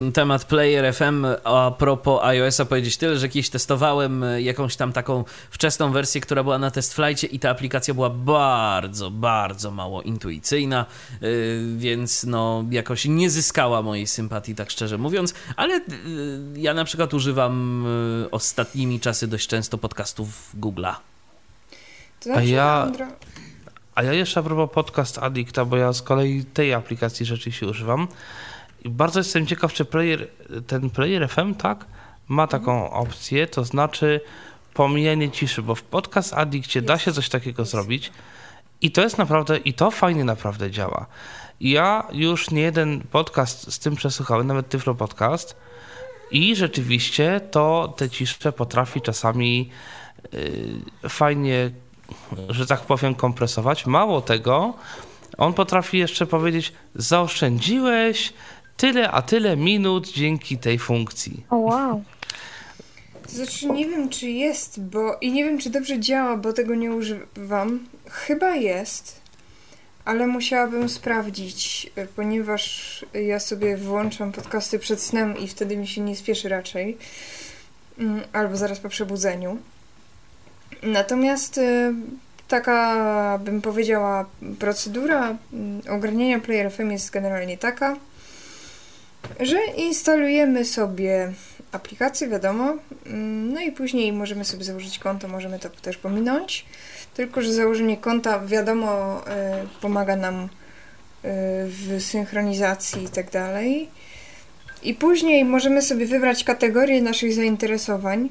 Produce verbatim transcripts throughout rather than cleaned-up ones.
temat Player F M a propos iOS-a powiedzieć tyle, że kiedyś testowałem jakąś tam taką wczesną wersję, która była na TestFlightie i ta aplikacja była bardzo, bardzo mało intuicyjna, więc no jakoś nie zyskała mojej sympatii, tak szczerze mówiąc, ale ja na przykład używam ostatnimi czasy dość często podcastów Google'a. A ja... A ja jeszcze a propos Podcast Addicta, bo ja z kolei tej aplikacji rzeczywiście używam. I bardzo jestem ciekaw, czy player, ten Player F M, tak, ma taką opcję, to znaczy pomijanie ciszy, bo w Podcast Addictie da się coś takiego zrobić i to jest naprawdę, i to fajnie naprawdę działa. Ja już nie jeden podcast z tym przesłuchałem, nawet Tyflo Podcast i rzeczywiście to te cisze potrafi czasami yy, fajnie, że tak powiem, kompresować. Mało tego, on potrafi jeszcze powiedzieć, zaoszczędziłeś tyle a tyle minut dzięki tej funkcji. O wow. To znaczy nie wiem, czy jest, bo i nie wiem, czy dobrze działa, bo tego nie używam. Chyba jest, ale musiałabym sprawdzić, ponieważ ja sobie włączam podcasty przed snem i wtedy mi się nie spieszy raczej. Albo zaraz po przebudzeniu. Natomiast taka, bym powiedziała, procedura ogarniania Player F M jest generalnie taka, że instalujemy sobie aplikację, wiadomo, no i później możemy sobie założyć konto, możemy to też pominąć, tylko że założenie konta, wiadomo, pomaga nam w synchronizacji i tak dalej. I później możemy sobie wybrać kategorię naszych zainteresowań.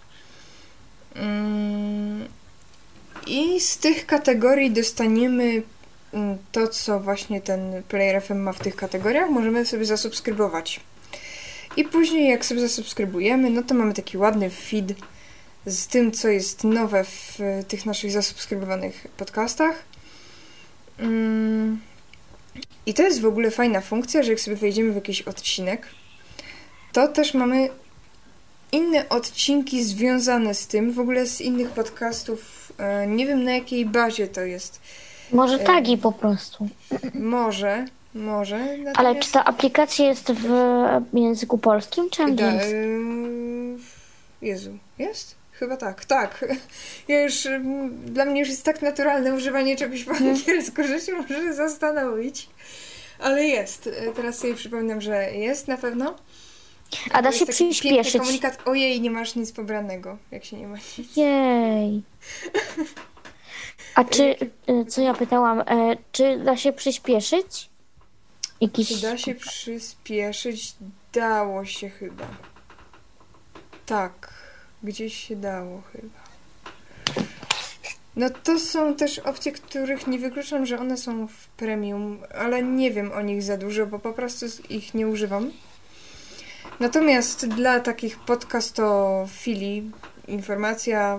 I z tych kategorii dostaniemy to, co właśnie ten Player F M ma w tych kategoriach, możemy sobie zasubskrybować. I później jak sobie zasubskrybujemy, no to mamy taki ładny feed z tym, co jest nowe w tych naszych zasubskrybowanych podcastach. I to jest w ogóle fajna funkcja, że jak sobie wejdziemy w jakiś odcinek, to też mamy inne odcinki związane z tym, w ogóle z innych podcastów. Nie wiem, na jakiej bazie to jest. Może tagi po prostu. Może, może. Natomiast... Ale czy ta aplikacja jest w języku polskim, czy angielskim? Jezu, jest? Chyba tak, tak. Ja już, dla mnie już jest tak naturalne używanie czegoś po angielsku, że się może zastanowić. Ale jest. Teraz sobie przypominam, że jest na pewno. A da się przyspieszyć. Komunikat, ojej, nie masz nic pobranego, jak się nie ma nic. Jej. A czy, co ja pytałam, czy da się przyspieszyć? Jakiś... Czy da się przyspieszyć? Dało się chyba. Tak, gdzieś się dało chyba. No to są też opcje, których nie wykluczam, że one są w premium, ale nie wiem o nich za dużo, bo po prostu ich nie używam. Natomiast dla takich podcastofili informacja,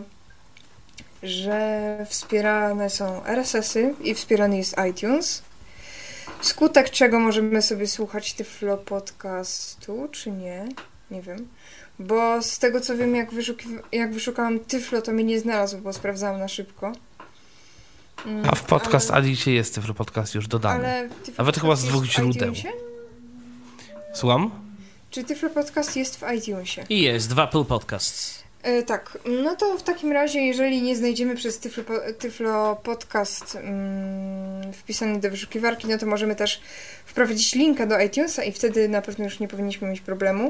że wspierane są R S S-y i wspierany jest iTunes, wskutek czego możemy sobie słuchać Tyflo Podcastu, czy nie? Nie wiem. Bo z tego co wiem, jak, wyszuki- jak wyszukałam Tyflo, to mnie nie znalazło, bo sprawdzałam na szybko. Mm, A w Podcast ale... Addictie jest Tyflo Podcast już dodany. Nawet chyba z dwóch źródeł. Słucham? Czy Tyflo Podcast jest w iTunesie? I jest, w Apple Podcasts. E, tak, no to w takim razie, jeżeli nie znajdziemy przez Tyflo, Tyflo Podcast mm, wpisany do wyszukiwarki, no to możemy też wprowadzić linka do iTunesa i wtedy na pewno już nie powinniśmy mieć problemu.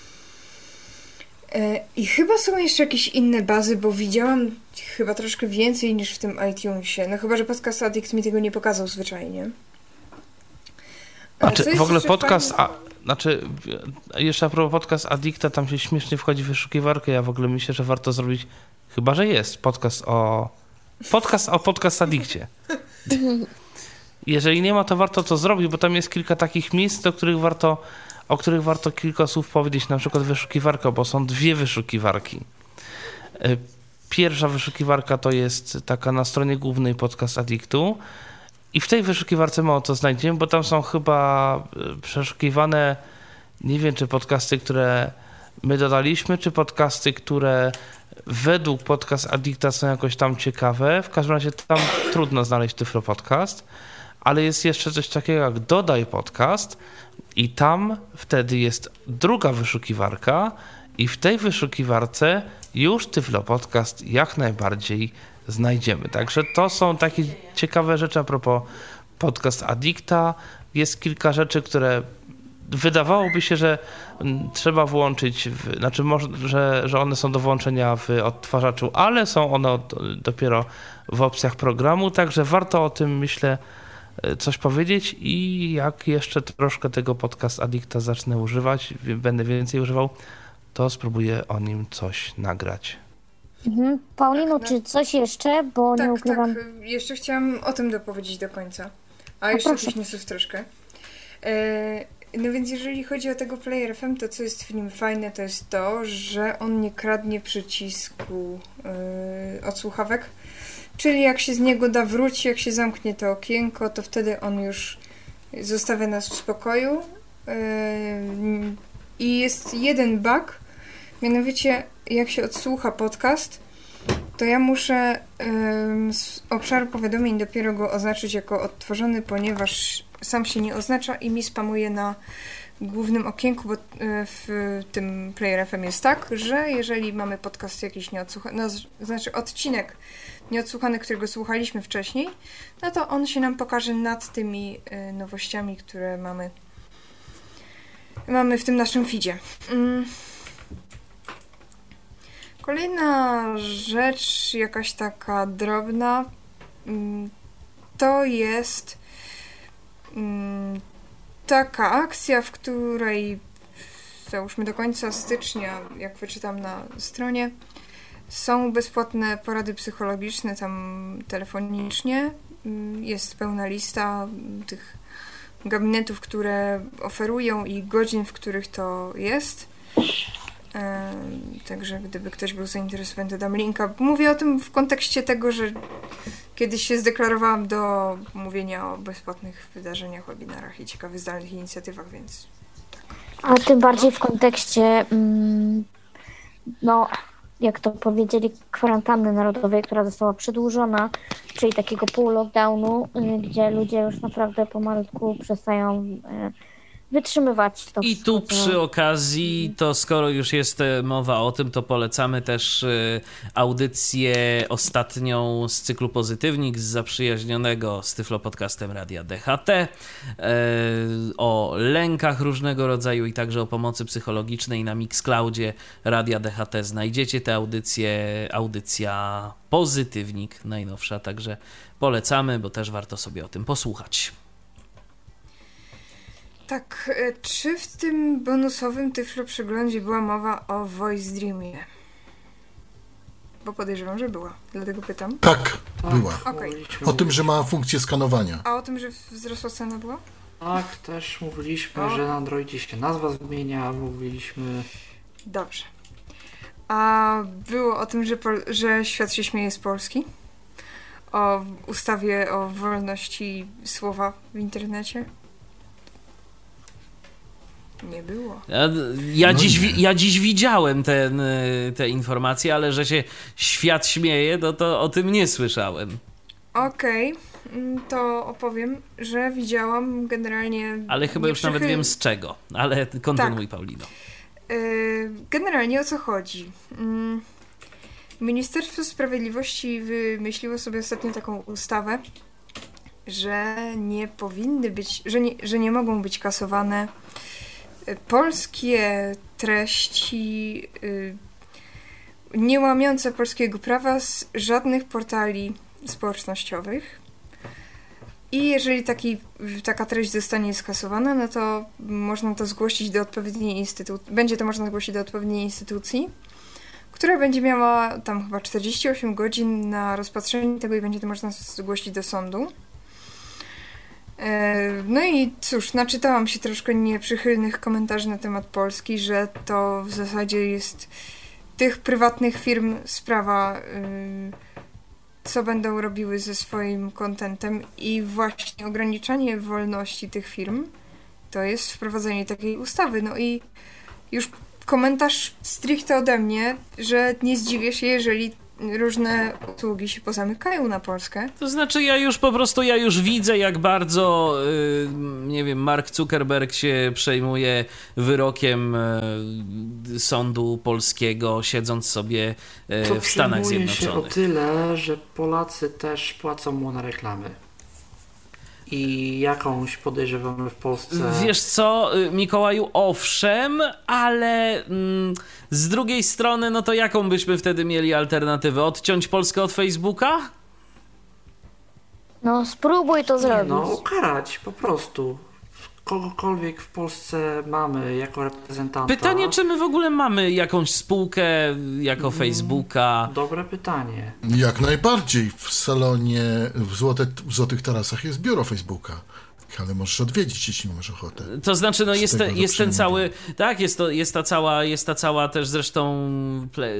E, I chyba są jeszcze jakieś inne bazy, bo widziałam chyba troszkę więcej niż w tym iTunesie. No chyba, że Podcast Addict mi tego nie pokazał zwyczajnie. Znaczy, w ogóle podcast, fajne... a, znaczy, jeszcze a propos Podcast Addicta, tam się śmiesznie wchodzi w wyszukiwarkę, ja w ogóle myślę, że warto zrobić, chyba, że jest podcast o, podcast o Podcast Addictie. Jeżeli nie ma, to warto to zrobić, bo tam jest kilka takich miejsc, do których warto, o których warto kilka słów powiedzieć, na przykład wyszukiwarka, bo są dwie wyszukiwarki. Pierwsza wyszukiwarka to jest taka na stronie głównej Podcast Addictu, i w tej wyszukiwarce mało co znajdziemy, bo tam są chyba przeszukiwane, nie wiem, czy podcasty, które my dodaliśmy, czy podcasty, które według Podcast Addicta są jakoś tam ciekawe. W każdym razie tam trudno znaleźć Tyflo Podcast, ale jest jeszcze coś takiego jak Dodaj Podcast I tam wtedy jest druga wyszukiwarka i w tej wyszukiwarce już Tyflo Podcast jak najbardziej znajdziemy. Także to są takie ciekawe rzeczy a propos Podcast Addicta. Jest kilka rzeczy, które wydawałoby się, że trzeba włączyć, w, znaczy może, że, że one są do włączenia w odtwarzaczu, ale są one dopiero w opcjach programu, także warto o tym, myślę, coś powiedzieć i jak jeszcze troszkę tego Podcast Addicta zacznę używać, będę więcej używał, to spróbuję o nim coś nagrać. Mhm. Paulino, tak, czy coś jeszcze, bo tak, nie ukrywam... Tak, jeszcze chciałam o tym dopowiedzieć do końca, a no jeszcze proszę. tych newsów troszkę. E, no więc jeżeli chodzi o tego Player F M, to co jest w nim fajne, to jest to, że on nie kradnie przycisku e, od słuchawek. Czyli jak się z niego da wrócić, jak się zamknie to okienko, to wtedy on już zostawia nas w spokoju. Yy, I jest jeden bug, mianowicie jak się odsłucha podcast, to ja muszę yy, z obszaru powiadomień dopiero go oznaczyć jako odtworzony, ponieważ sam się nie oznacza i mi spamuje na głównym okienku, bo w tym Player F M jest tak, że jeżeli mamy podcast jakiś nieodsłuchany, no, znaczy odcinek nieodsłuchany, którego słuchaliśmy wcześniej, no to on się nam pokaże nad tymi y, nowościami, które mamy mamy w tym naszym feedzie. Mm. Kolejna rzecz, jakaś taka drobna, mm, to jest mm, taka akcja, w której załóżmy do końca stycznia, jak wyczytam na stronie, są bezpłatne porady psychologiczne tam telefonicznie. Jest pełna lista tych gabinetów, które oferują i godzin, w których to jest. Także gdyby ktoś był zainteresowany, to dam linka. Mówię o tym w kontekście tego, że kiedyś się zdeklarowałam do mówienia o bezpłatnych wydarzeniach, webinarach i ciekawych zdalnych inicjatywach, więc tak. A tym bardziej w kontekście, mm, no, jak to powiedzieli, kwarantanny narodowej, która została przedłużona, czyli takiego pół lockdownu, y, gdzie ludzie już naprawdę pomalutku przestają y, wytrzymywać to. I tu przy okazji, to skoro już jest mowa o tym, to polecamy też audycję ostatnią z cyklu Pozytywnik z zaprzyjaźnionego z Tyflo Podcastem Radia D H T o lękach różnego rodzaju i także o pomocy psychologicznej na Mixcloudzie Radia D H T. Znajdziecie tę audycję, audycja Pozytywnik najnowsza, także polecamy, bo też warto sobie o tym posłuchać. Tak, czy w tym bonusowym Tyflo przeglądzie była mowa o Voice Dreamie? Bo podejrzewam, że była, dlatego pytam. Tak, była. Okay. O tym, że ma funkcję skanowania. A o tym, że wzrosła cena była? Tak, też mówiliśmy, o. że na Androidzie się nazwa zmienia, mówiliśmy... Dobrze. A było o tym, że, pol- że świat się śmieje z Polski? O ustawie o wolności słowa w internecie? Nie było. Ja, ja, no dziś, nie. ja dziś widziałem ten, te informacje, ale że się świat śmieje, no to o tym nie słyszałem. Okej, okay. To opowiem, że widziałam generalnie... Ale chyba już przychyl... nawet wiem z czego, ale kontynuuj, tak. Paulino. Yy, generalnie o co chodzi? Yy, Ministerstwo Sprawiedliwości wymyśliło sobie ostatnio taką ustawę, że nie powinny być, że nie, że nie mogą być kasowane polskie treści yy, nie łamiące polskiego prawa z żadnych portali społecznościowych. I jeżeli taki, taka treść zostanie skasowana, no to można to zgłosić do odpowiedniej instytucji. Będzie to można zgłosić do odpowiedniej instytucji, która będzie miała tam chyba czterdzieści osiem godzin na rozpatrzenie tego i będzie to można zgłosić do sądu. No i cóż, naczytałam się troszkę nieprzychylnych komentarzy na temat Polski, że to w zasadzie jest tych prywatnych firm sprawa, co będą robiły ze swoim contentem i właśnie ograniczanie wolności tych firm to jest wprowadzenie takiej ustawy. No i już komentarz stricte ode mnie, że nie zdziwię się, jeżeli różne usługi się pozamykają na Polskę. To znaczy ja już po prostu, ja już widzę, jak bardzo, yy, nie wiem, Mark Zuckerberg się przejmuje wyrokiem yy, sądu polskiego, siedząc sobie yy, To w Stanach przejmuje się o Zjednoczonych. tyle, że Polacy też płacą mu na reklamy. I jakąś podejrzewamy w Polsce... Wiesz co, Mikołaju, owszem, ale mm, z drugiej strony, no to jaką byśmy wtedy mieli alternatywę? Odciąć Polskę od Facebooka? No spróbuj to Nie, zrobić. no, ukarać po prostu. Kogokolwiek w Polsce mamy jako reprezentanta. Pytanie, czy my w ogóle mamy jakąś spółkę jako Facebooka? Dobre pytanie. Jak najbardziej. W salonie w, Złote, w Złotych Tarasach jest biuro Facebooka. Ale możesz odwiedzić, jeśli masz ochotę. To znaczy, no Z jest, tego te, jest ten do cały, tak, jest, to, jest ta cała, jest ta cała też zresztą, ple,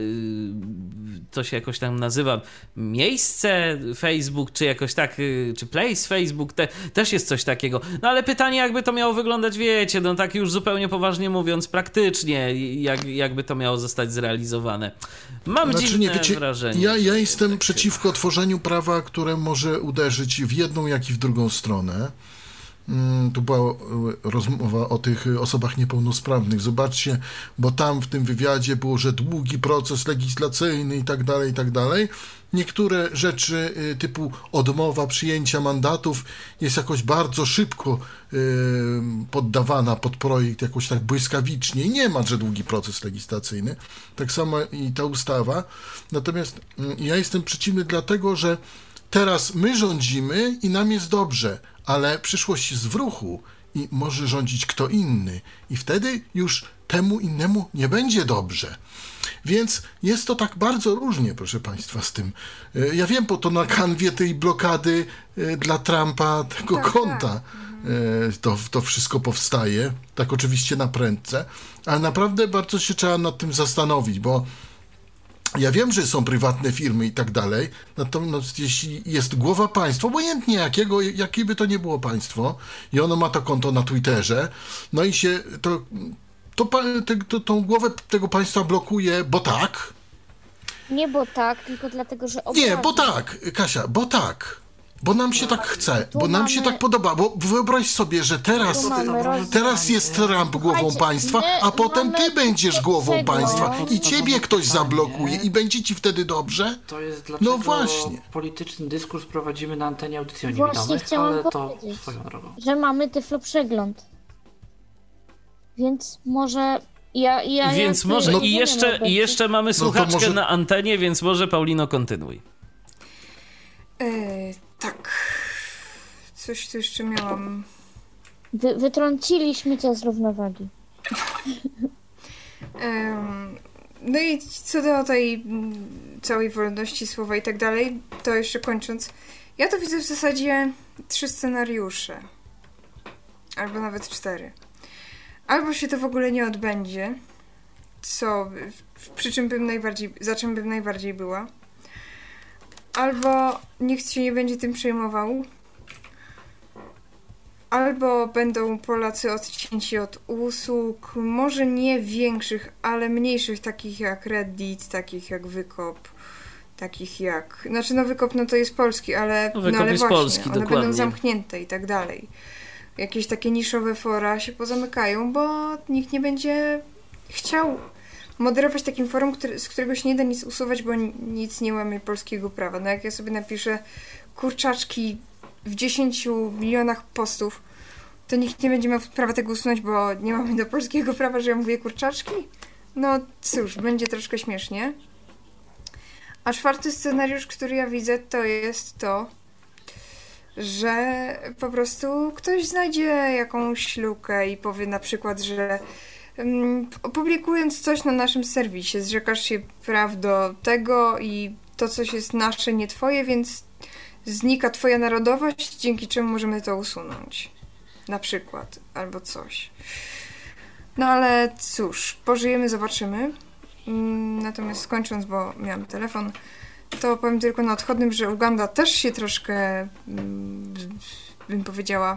to się jakoś tam nazywa, miejsce Facebook, czy jakoś tak, czy place Facebook, te, też jest coś takiego. No ale pytanie, jakby to miało wyglądać, wiecie, no tak już zupełnie poważnie mówiąc, praktycznie, jak, jakby to miało zostać zrealizowane. Mam Znaczy, dziwne nie, wiecie, wrażenie. Ja, ja jestem przeciwko tworzeniu prawa, które może uderzyć w jedną, jak i w drugą stronę. Tu była rozmowa o tych osobach niepełnosprawnych. Zobaczcie, bo tam w tym wywiadzie było, że długi proces legislacyjny i tak dalej, i tak dalej. Niektóre rzeczy typu odmowa przyjęcia mandatów jest jakoś bardzo szybko poddawana pod projekt, jakoś tak błyskawicznie i nie ma, że długi proces legislacyjny. Tak samo i ta ustawa. Natomiast ja jestem przeciwny dlatego, że teraz my rządzimy i nam jest dobrze, ale przyszłość jest w ruchu i może rządzić kto inny i wtedy już temu innemu nie będzie dobrze. Więc jest to tak bardzo różnie, proszę Państwa, z tym. Ja wiem, bo to na kanwie tej blokady dla Trumpa, tego Tak, konta, tak. to, to wszystko powstaje, tak oczywiście na prędce, ale naprawdę bardzo się trzeba nad tym zastanowić, bo ja wiem, że są prywatne firmy i tak dalej, natomiast jeśli jest głowa państwa, obojętnie jakiego, jakie by to nie było państwo, i ono ma to konto na Twitterze, no i się to, to, to, to tą głowę tego państwa blokuje, bo tak. Nie bo tak, tylko dlatego, że obrazi. Nie, bo tak, Kasia, bo tak. Bo nam się tak chce, Tu bo nam mamy- się tak podoba, bo wyobraź sobie, że teraz, Tu mamy roz- teraz jest Trump głową Słuchajcie, państwa, my a potem ty mamy będziesz głową tego- państwa i ciebie ktoś Pytanie. zablokuje i będzie ci wtedy dobrze? To jest dlaczego No właśnie. polityczny dyskurs prowadzimy na antenie audycji Właśnie niewidomych, chciałam ale to powiedzieć. swoją drogą. że mamy tyfloprzegląd. Więc może ja... ja Więc ja może nie i wiem, jeszcze, Robert. i jeszcze mamy to słuchaczkę może- na antenie, więc może Paulino kontynuuj. E, tak. Coś tu jeszcze miałam. Wy, wytrąciliśmy cię z równowagi. Em, no i co do tej mm, całej wolności słowa i tak dalej, to jeszcze kończąc, ja to widzę w zasadzie trzy scenariusze. Albo nawet cztery. Albo się to w ogóle nie odbędzie, co, w- przy czym bym najbardziej, za czym bym najbardziej była. Albo nikt się nie będzie tym przejmował. Albo będą Polacy odcięci od usług, może nie większych, ale mniejszych, takich jak Reddit, takich jak Wykop, takich jak... Znaczy no Wykop no to jest polski, ale, No, no, Wykop ale jest właśnie, polski, one dokładnie. będą zamknięte i tak dalej. Jakieś takie niszowe fora się pozamykają, bo nikt nie będzie chciał moderować takim forum, który, z którego się nie da nic usuwać, bo ni- nic nie łamie polskiego prawa. No jak ja sobie napiszę kurczaczki w dziesięciu milionach postów, to nikt nie będzie miał prawa tego usunąć, bo nie mamy do polskiego prawa, że ja mówię kurczaczki? No cóż, będzie troszkę śmiesznie. A czwarty scenariusz, który ja widzę, to jest to, że po prostu ktoś znajdzie jakąś lukę i powie na przykład, że um, publikując coś na naszym serwisie, zrzekasz się praw do tego i to coś jest nasze, nie twoje, więc znika twoja narodowość, dzięki czemu możemy to usunąć. Na przykład, albo coś. No ale cóż, pożyjemy, zobaczymy. Mm, Natomiast kończąc, bo miałam telefon, to powiem tylko na odchodnym, że Uganda też się troszkę, mm, bym powiedziała,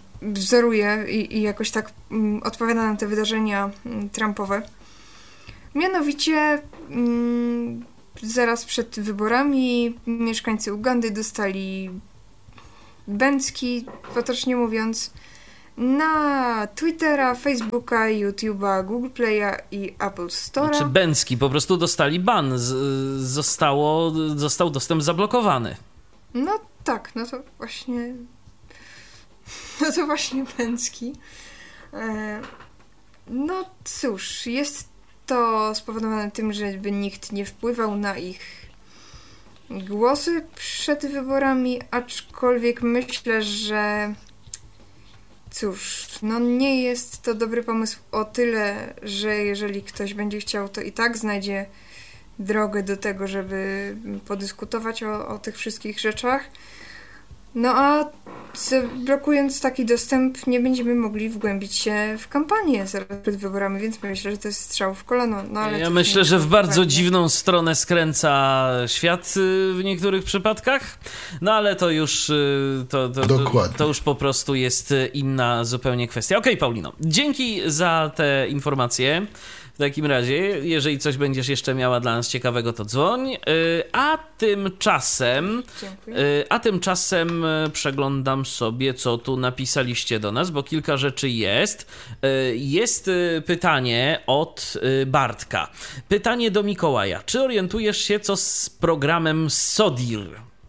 wzoruje i, i jakoś tak mm, odpowiada na te wydarzenia mm, Trumpowe. Mianowicie mm, zaraz przed wyborami mieszkańcy Ugandy dostali bęcki, potocznie mówiąc, na Twittera, Facebooka, YouTube'a, Google Play'a i Apple Store'a. Znaczy bęcki, po prostu dostali ban, z, zostało, został dostęp zablokowany. No tak, no to właśnie no to właśnie bęcki. E, no cóż, jest to spowodowane tym, żeby nikt nie wpływał na ich głosy przed wyborami, aczkolwiek myślę, że cóż, no nie jest to dobry pomysł o tyle, że jeżeli ktoś będzie chciał, to i tak znajdzie drogę do tego, żeby podyskutować o, o tych wszystkich rzeczach. No a blokując taki dostęp, nie będziemy mogli wgłębić się w kampanię zaraz przed wyborami, więc myślę, że to jest strzał w kolano. No, ale ja myślę, że w bardzo dziwną stronę skręca świat w niektórych przypadkach, no ale to już to, to, to, to już po prostu jest inna zupełnie kwestia. Okej, okay, Paulino, dzięki za te informacje. W takim razie, jeżeli coś będziesz jeszcze miała dla nas ciekawego, to dzwoń. A tymczasem, Dziękuję. a tymczasem przeglądam sobie, co tu napisaliście do nas, bo kilka rzeczy jest. Jest pytanie od Bartka. Pytanie do Mikołaja. Czy orientujesz się, co z programem Sodir?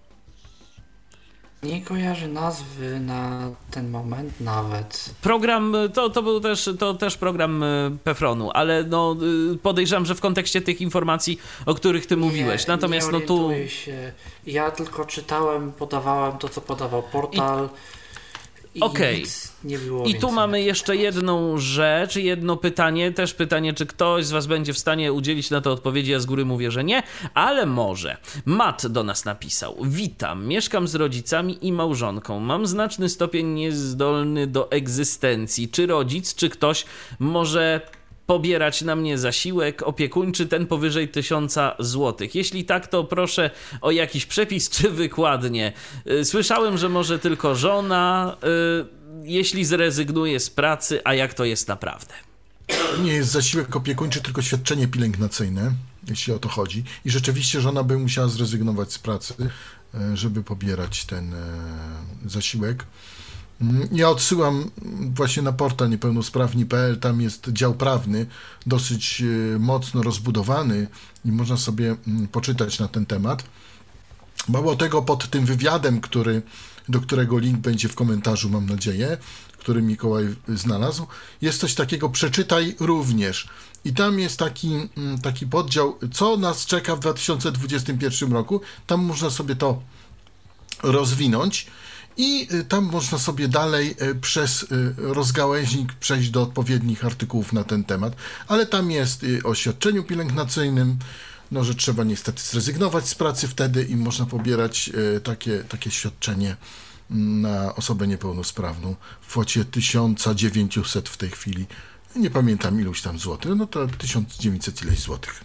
Nie kojarzę nazwy na ten moment nawet. Program, to, to był też, to też program Pefronu, ale no podejrzewam, że w kontekście tych informacji, o których ty nie, mówiłeś. Natomiast nie no tu się. Ja tylko czytałem, podawałem to, co podawał portal. I... Okej. Okay. Nie było I tu więcej. mamy jeszcze jedną rzecz, jedno pytanie, też pytanie, czy ktoś z was będzie w stanie udzielić na to odpowiedzi, ja z góry mówię, że nie, ale może. Matt do nas napisał: witam, mieszkam z rodzicami i małżonką, mam znaczny stopień niezdolny do egzystencji. Czy rodzic, czy ktoś może pobierać na mnie zasiłek opiekuńczy, ten powyżej tysiąca złotych? Jeśli tak, to proszę o jakiś przepis czy wykładnię. Słyszałem, że może tylko żona, jeśli zrezygnuje z pracy, a jak to jest naprawdę? Nie jest zasiłek opiekuńczy, tylko świadczenie pielęgnacyjne, jeśli o to chodzi. I rzeczywiście żona by musiała zrezygnować z pracy, żeby pobierać ten zasiłek. Ja odsyłam właśnie na portal niepełnosprawni kropka p l, tam jest dział prawny dosyć mocno rozbudowany i można sobie poczytać na ten temat. Mało tego, pod tym wywiadem, który, do którego link będzie w komentarzu, mam nadzieję, który Mikołaj znalazł, jest coś takiego, przeczytaj również. I tam jest taki, taki poddział, co nas czeka w dwa tysiące dwudziestym pierwszym roku. Tam można sobie to rozwinąć. I tam można sobie dalej przez rozgałęźnik przejść do odpowiednich artykułów na ten temat, ale tam jest o świadczeniu pielęgnacyjnym, no, że trzeba niestety zrezygnować z pracy wtedy i można pobierać takie, takie świadczenie na osobę niepełnosprawną w kwocie tysiąc dziewięćset w tej chwili, nie pamiętam iluś tam złotych, no to tysiąc dziewięćset ileś złotych.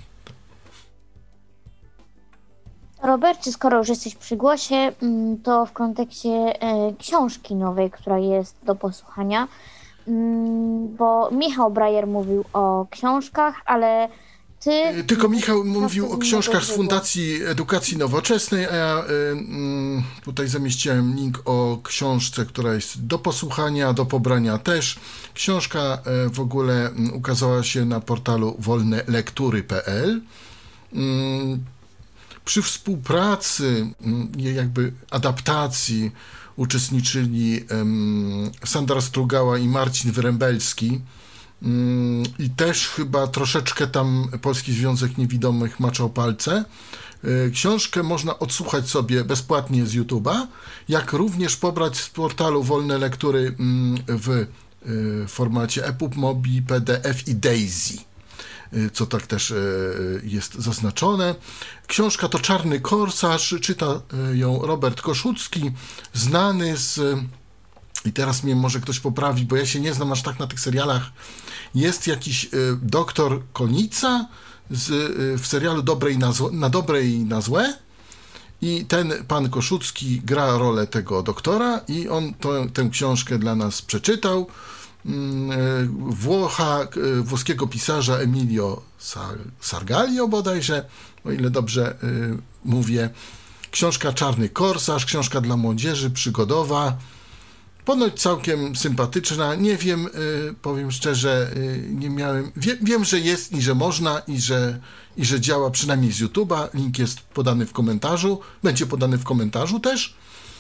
Robercie, skoro już jesteś przy głosie, to w kontekście książki nowej, która jest do posłuchania, bo Michał Brajer mówił o książkach, ale ty... Tylko Michał mówił o książkach z Fundacji Edukacji Nowoczesnej, a ja tutaj zamieściłem link o książce, która jest do posłuchania, do pobrania też. Książka w ogóle ukazała się na portalu wolne lektury kropka p l. Przy współpracy, jakby adaptacji uczestniczyli Sandra Strugała i Marcin Wyrembelski i też chyba troszeczkę tam Polski Związek Niewidomych maczał palce. Książkę można odsłuchać sobie bezpłatnie z YouTube'a, jak również pobrać z portalu Wolne Lektury w formacie EPUB, MOBI, P D F i DAISY, co tak też jest zaznaczone. Książka to Czarny Korsarz, czyta ją Robert Koszucki, znany z... I teraz mnie może ktoś poprawi, bo ja się nie znam aż tak na tych serialach. Jest jakiś doktor Konica z, w serialu Dobrej na, złe, na dobre i na złe. I ten pan Koszucki gra rolę tego doktora i on to, tę książkę dla nas przeczytał. Włocha, włoskiego pisarza Emilio Sargalio bodajże, o ile dobrze mówię. Książka Czarny Korsarz, książka dla młodzieży, przygodowa. Ponoć całkiem sympatyczna. Nie wiem, powiem szczerze, nie miałem... Wie, wiem, że jest i że można i że, i że działa przynajmniej z YouTube'a. Link jest podany w komentarzu. Będzie podany w komentarzu też.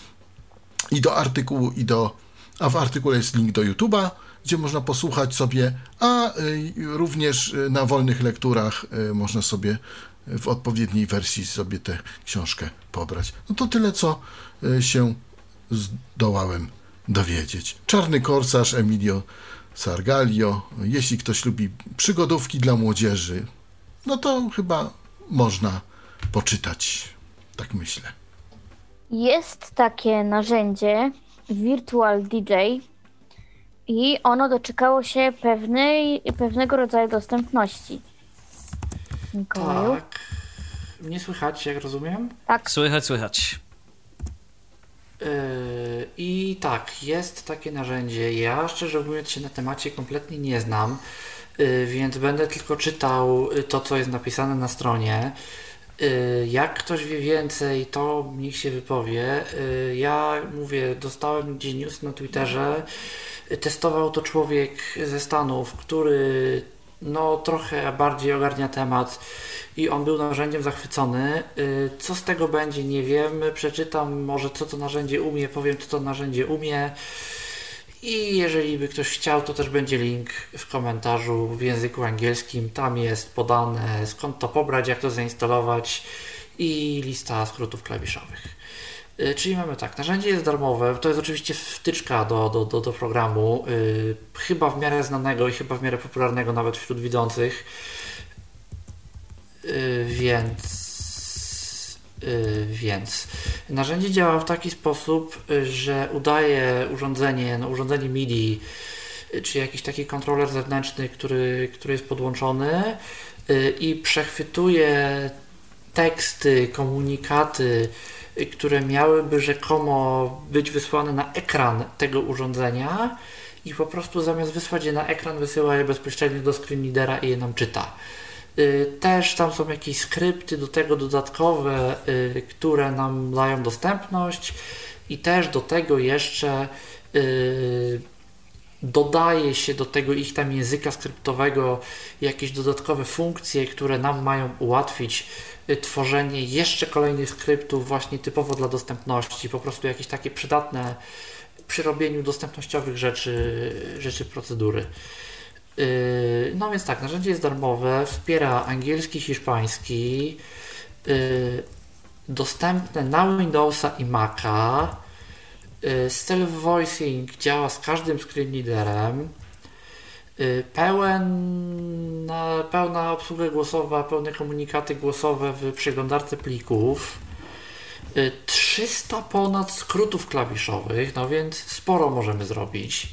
I do artykułu, i do... A w artykule jest link do YouTube'a, gdzie można posłuchać sobie, a również na wolnych lekturach można sobie w odpowiedniej wersji sobie tę książkę pobrać. No to tyle, co się zdołałem dowiedzieć. Czarny Korsarz, Emilio Sargalio. Jeśli ktoś lubi przygodówki dla młodzieży, no to chyba można poczytać. Tak myślę. Jest takie narzędzie Virtual D J i ono doczekało się pewnej, pewnego rodzaju dostępności. Mikołaju? Tak. Mnie słychać, jak rozumiem? Tak. Słychać, słychać. Yy, I tak, jest takie narzędzie. Ja szczerze mówiąc się na temacie kompletnie nie znam, yy, więc będę tylko czytał to, co jest napisane na stronie. Yy, jak ktoś wie więcej, to niech się wypowie. Yy, ja mówię, dostałem gdzieś news na Twitterze. Yy, testował to człowiek ze Stanów, który no trochę bardziej ogarnia temat i on był narzędziem zachwycony. Co z tego będzie, nie wiem. Przeczytam może, co to narzędzie umie, powiem, co to narzędzie umie i jeżeli by ktoś chciał, to też będzie link w komentarzu w języku angielskim. Tam jest podane, skąd to pobrać, jak to zainstalować i lista skrótów klawiszowych. Czyli mamy tak, narzędzie jest darmowe, to jest oczywiście wtyczka do, do, do, do programu, yy, chyba w miarę znanego i chyba w miarę popularnego nawet wśród widzących, yy, więc, yy, więc narzędzie działa w taki sposób, że udaje urządzenie, no urządzenie MIDI, yy, czy jakiś taki kontroler zewnętrzny, który, który jest podłączony yy, i przechwytuje teksty, komunikaty, które miałyby rzekomo być wysłane na ekran tego urządzenia i po prostu zamiast wysłać je na ekran, wysyła je bezpośrednio do screenreadera i je nam czyta. Też tam są jakieś skrypty do tego dodatkowe, które nam dają dostępność i też do tego jeszcze dodaje się do tego ich tam języka skryptowego jakieś dodatkowe funkcje, które nam mają ułatwić tworzenie jeszcze kolejnych skryptów właśnie typowo dla dostępności, po prostu jakieś takie przydatne przy robieniu dostępnościowych rzeczy, rzeczy procedury. No więc tak, narzędzie jest darmowe, wspiera angielski, hiszpański, dostępne na Windowsa i Maca, self-voicing działa z każdym screenreaderem, Pełen, pełna obsługa głosowa, pełne komunikaty głosowe w przeglądarce plików, trzysta ponad skrótów klawiszowych, no więc sporo możemy zrobić.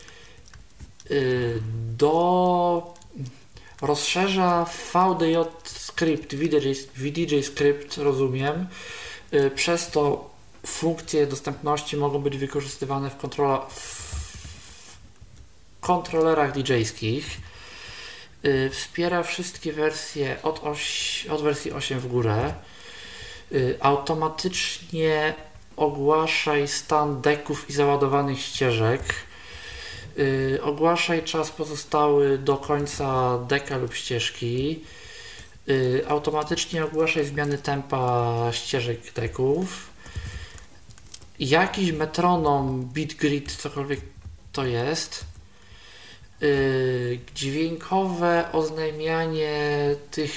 Do rozszerza V D J script, V D J script, rozumiem, przez to funkcje dostępności mogą być wykorzystywane w kontrola w kontrolerach D J-skich. Yy, wspiera wszystkie wersje od, oś, od wersji osiem w górę. Yy, automatycznie ogłaszaj stan deków i załadowanych ścieżek. Yy, ogłaszaj czas pozostały do końca deka lub ścieżki. Yy, automatycznie ogłaszaj zmiany tempa ścieżek deków. Jakiś metronom, beat grid, cokolwiek to jest. Yy, dźwiękowe oznajmianie tych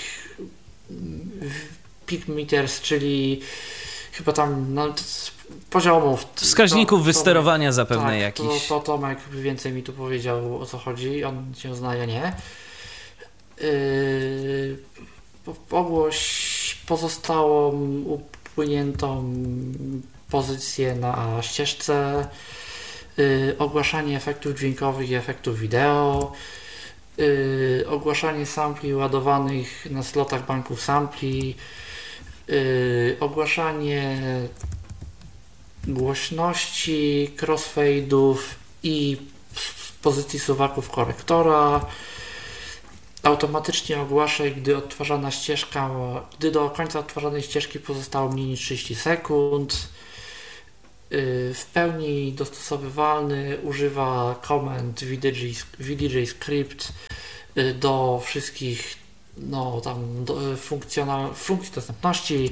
peak meters, czyli chyba tam no, poziomów. Wskaźników to, wysterowania Tomek, zapewne tak, jakiś. To, to Tomek więcej mi tu powiedział, o co chodzi, on się zna, ja nie. Yy, ogłoś pozostałą upłyniętą pozycję na ścieżce. Yy, ogłaszanie efektów dźwiękowych i efektów wideo, yy, ogłaszanie sampli ładowanych na slotach banków sampli, yy, ogłaszanie głośności, crossfade'ów i pozycji suwaków korektora. Automatycznie ogłasza, gdy odtwarzana ścieżka, gdy do końca odtwarzanej ścieżki pozostało mniej niż trzydzieści sekund. W pełni dostosowywalny, używa komend V D J Script do wszystkich no, tam do, funkcjonal, funkcji dostępności.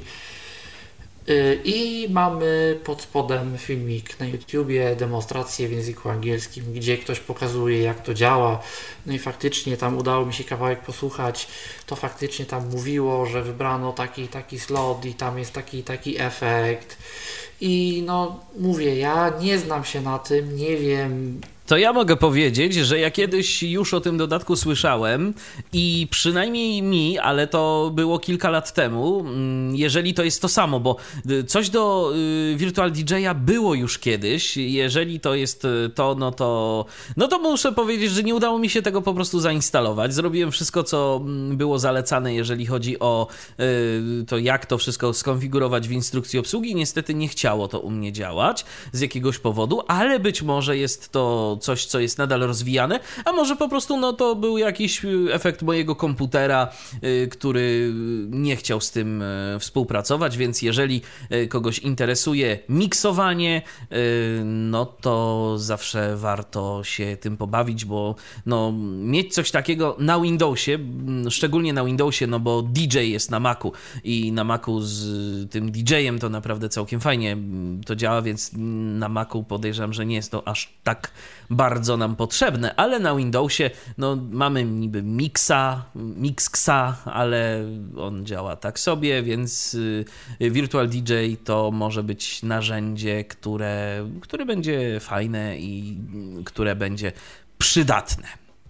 I mamy pod spodem filmik na YouTubie, demonstrację w języku angielskim, gdzie ktoś pokazuje, jak to działa. No i faktycznie tam udało mi się kawałek posłuchać. To faktycznie tam mówiło, że wybrano taki taki slot i tam jest taki taki efekt. I no mówię, ja nie znam się na tym, nie wiem. To ja mogę powiedzieć, że ja kiedyś już o tym dodatku słyszałem i przynajmniej mi, ale to było kilka lat temu, jeżeli to jest to samo, bo coś do Virtual D J a było już kiedyś, jeżeli to jest to, no to, no to muszę powiedzieć, że nie udało mi się tego po prostu zainstalować. Zrobiłem wszystko, co było zalecane, jeżeli chodzi o to, jak to wszystko skonfigurować w instrukcji obsługi. Niestety nie chciało to u mnie działać z jakiegoś powodu, ale być może jest to coś, co jest nadal rozwijane, a może po prostu no to był jakiś efekt mojego komputera, który nie chciał z tym współpracować, więc jeżeli kogoś interesuje miksowanie, no to zawsze warto się tym pobawić, bo no mieć coś takiego na Windowsie, szczególnie na Windowsie, no bo D J jest na Macu i na Macu z tym D J em to naprawdę całkiem fajnie to działa, więc na Macu podejrzewam, że nie jest to aż tak bardzo nam potrzebne, ale na Windowsie no, mamy niby Mixa, Mixxa, ale on działa tak sobie, więc Virtual D J to może być narzędzie, które, które będzie fajne i które będzie przydatne.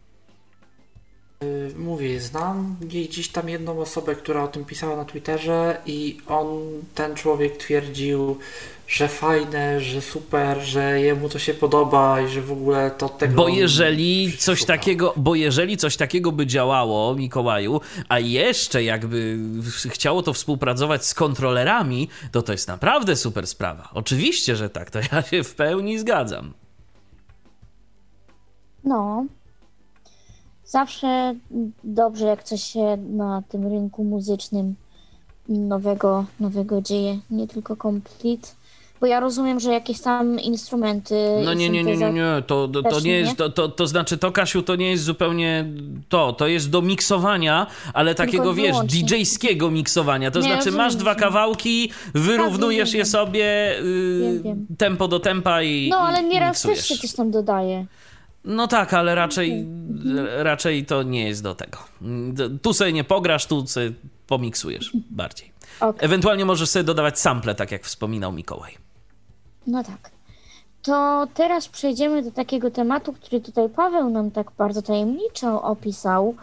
Mówię, znam gdzieś tam jedną osobę, która o tym pisała na Twitterze i on, ten człowiek twierdził, że fajne, że super, że jemu to się podoba i że w ogóle to tego... Bo jeżeli coś takiego, bo jeżeli coś takiego by działało, Mikołaju, a jeszcze jakby chciało to współpracować z kontrolerami, to to jest naprawdę super sprawa. Oczywiście, że tak, to ja się w pełni zgadzam. No... Zawsze dobrze, jak coś się na tym rynku muzycznym nowego, nowego dzieje, nie tylko Complete. Bo ja rozumiem, że jakieś tam instrumenty... No nie, nie, nie, nie, nie. To, to, to nie jest, to, to, to znaczy to, Kasiu, to nie jest zupełnie to, to jest do miksowania, ale takiego, tylko wiesz, didżejskiego miksowania, to nie, znaczy rozumiem, masz dwa kawałki, wyrównujesz tak, je sobie, yy, wiem, wiem. tempo do tempa i No, ale i, nieraz miksujesz. też się coś tam dodaje. No tak, ale raczej, raczej to nie jest do tego. Tu sobie nie pograsz, tu sobie pomiksujesz bardziej. Okay. Ewentualnie możesz sobie dodawać sample, tak jak wspominał Mikołaj. No tak. To teraz przejdziemy do takiego tematu, który tutaj Paweł nam tak bardzo tajemniczo opisał,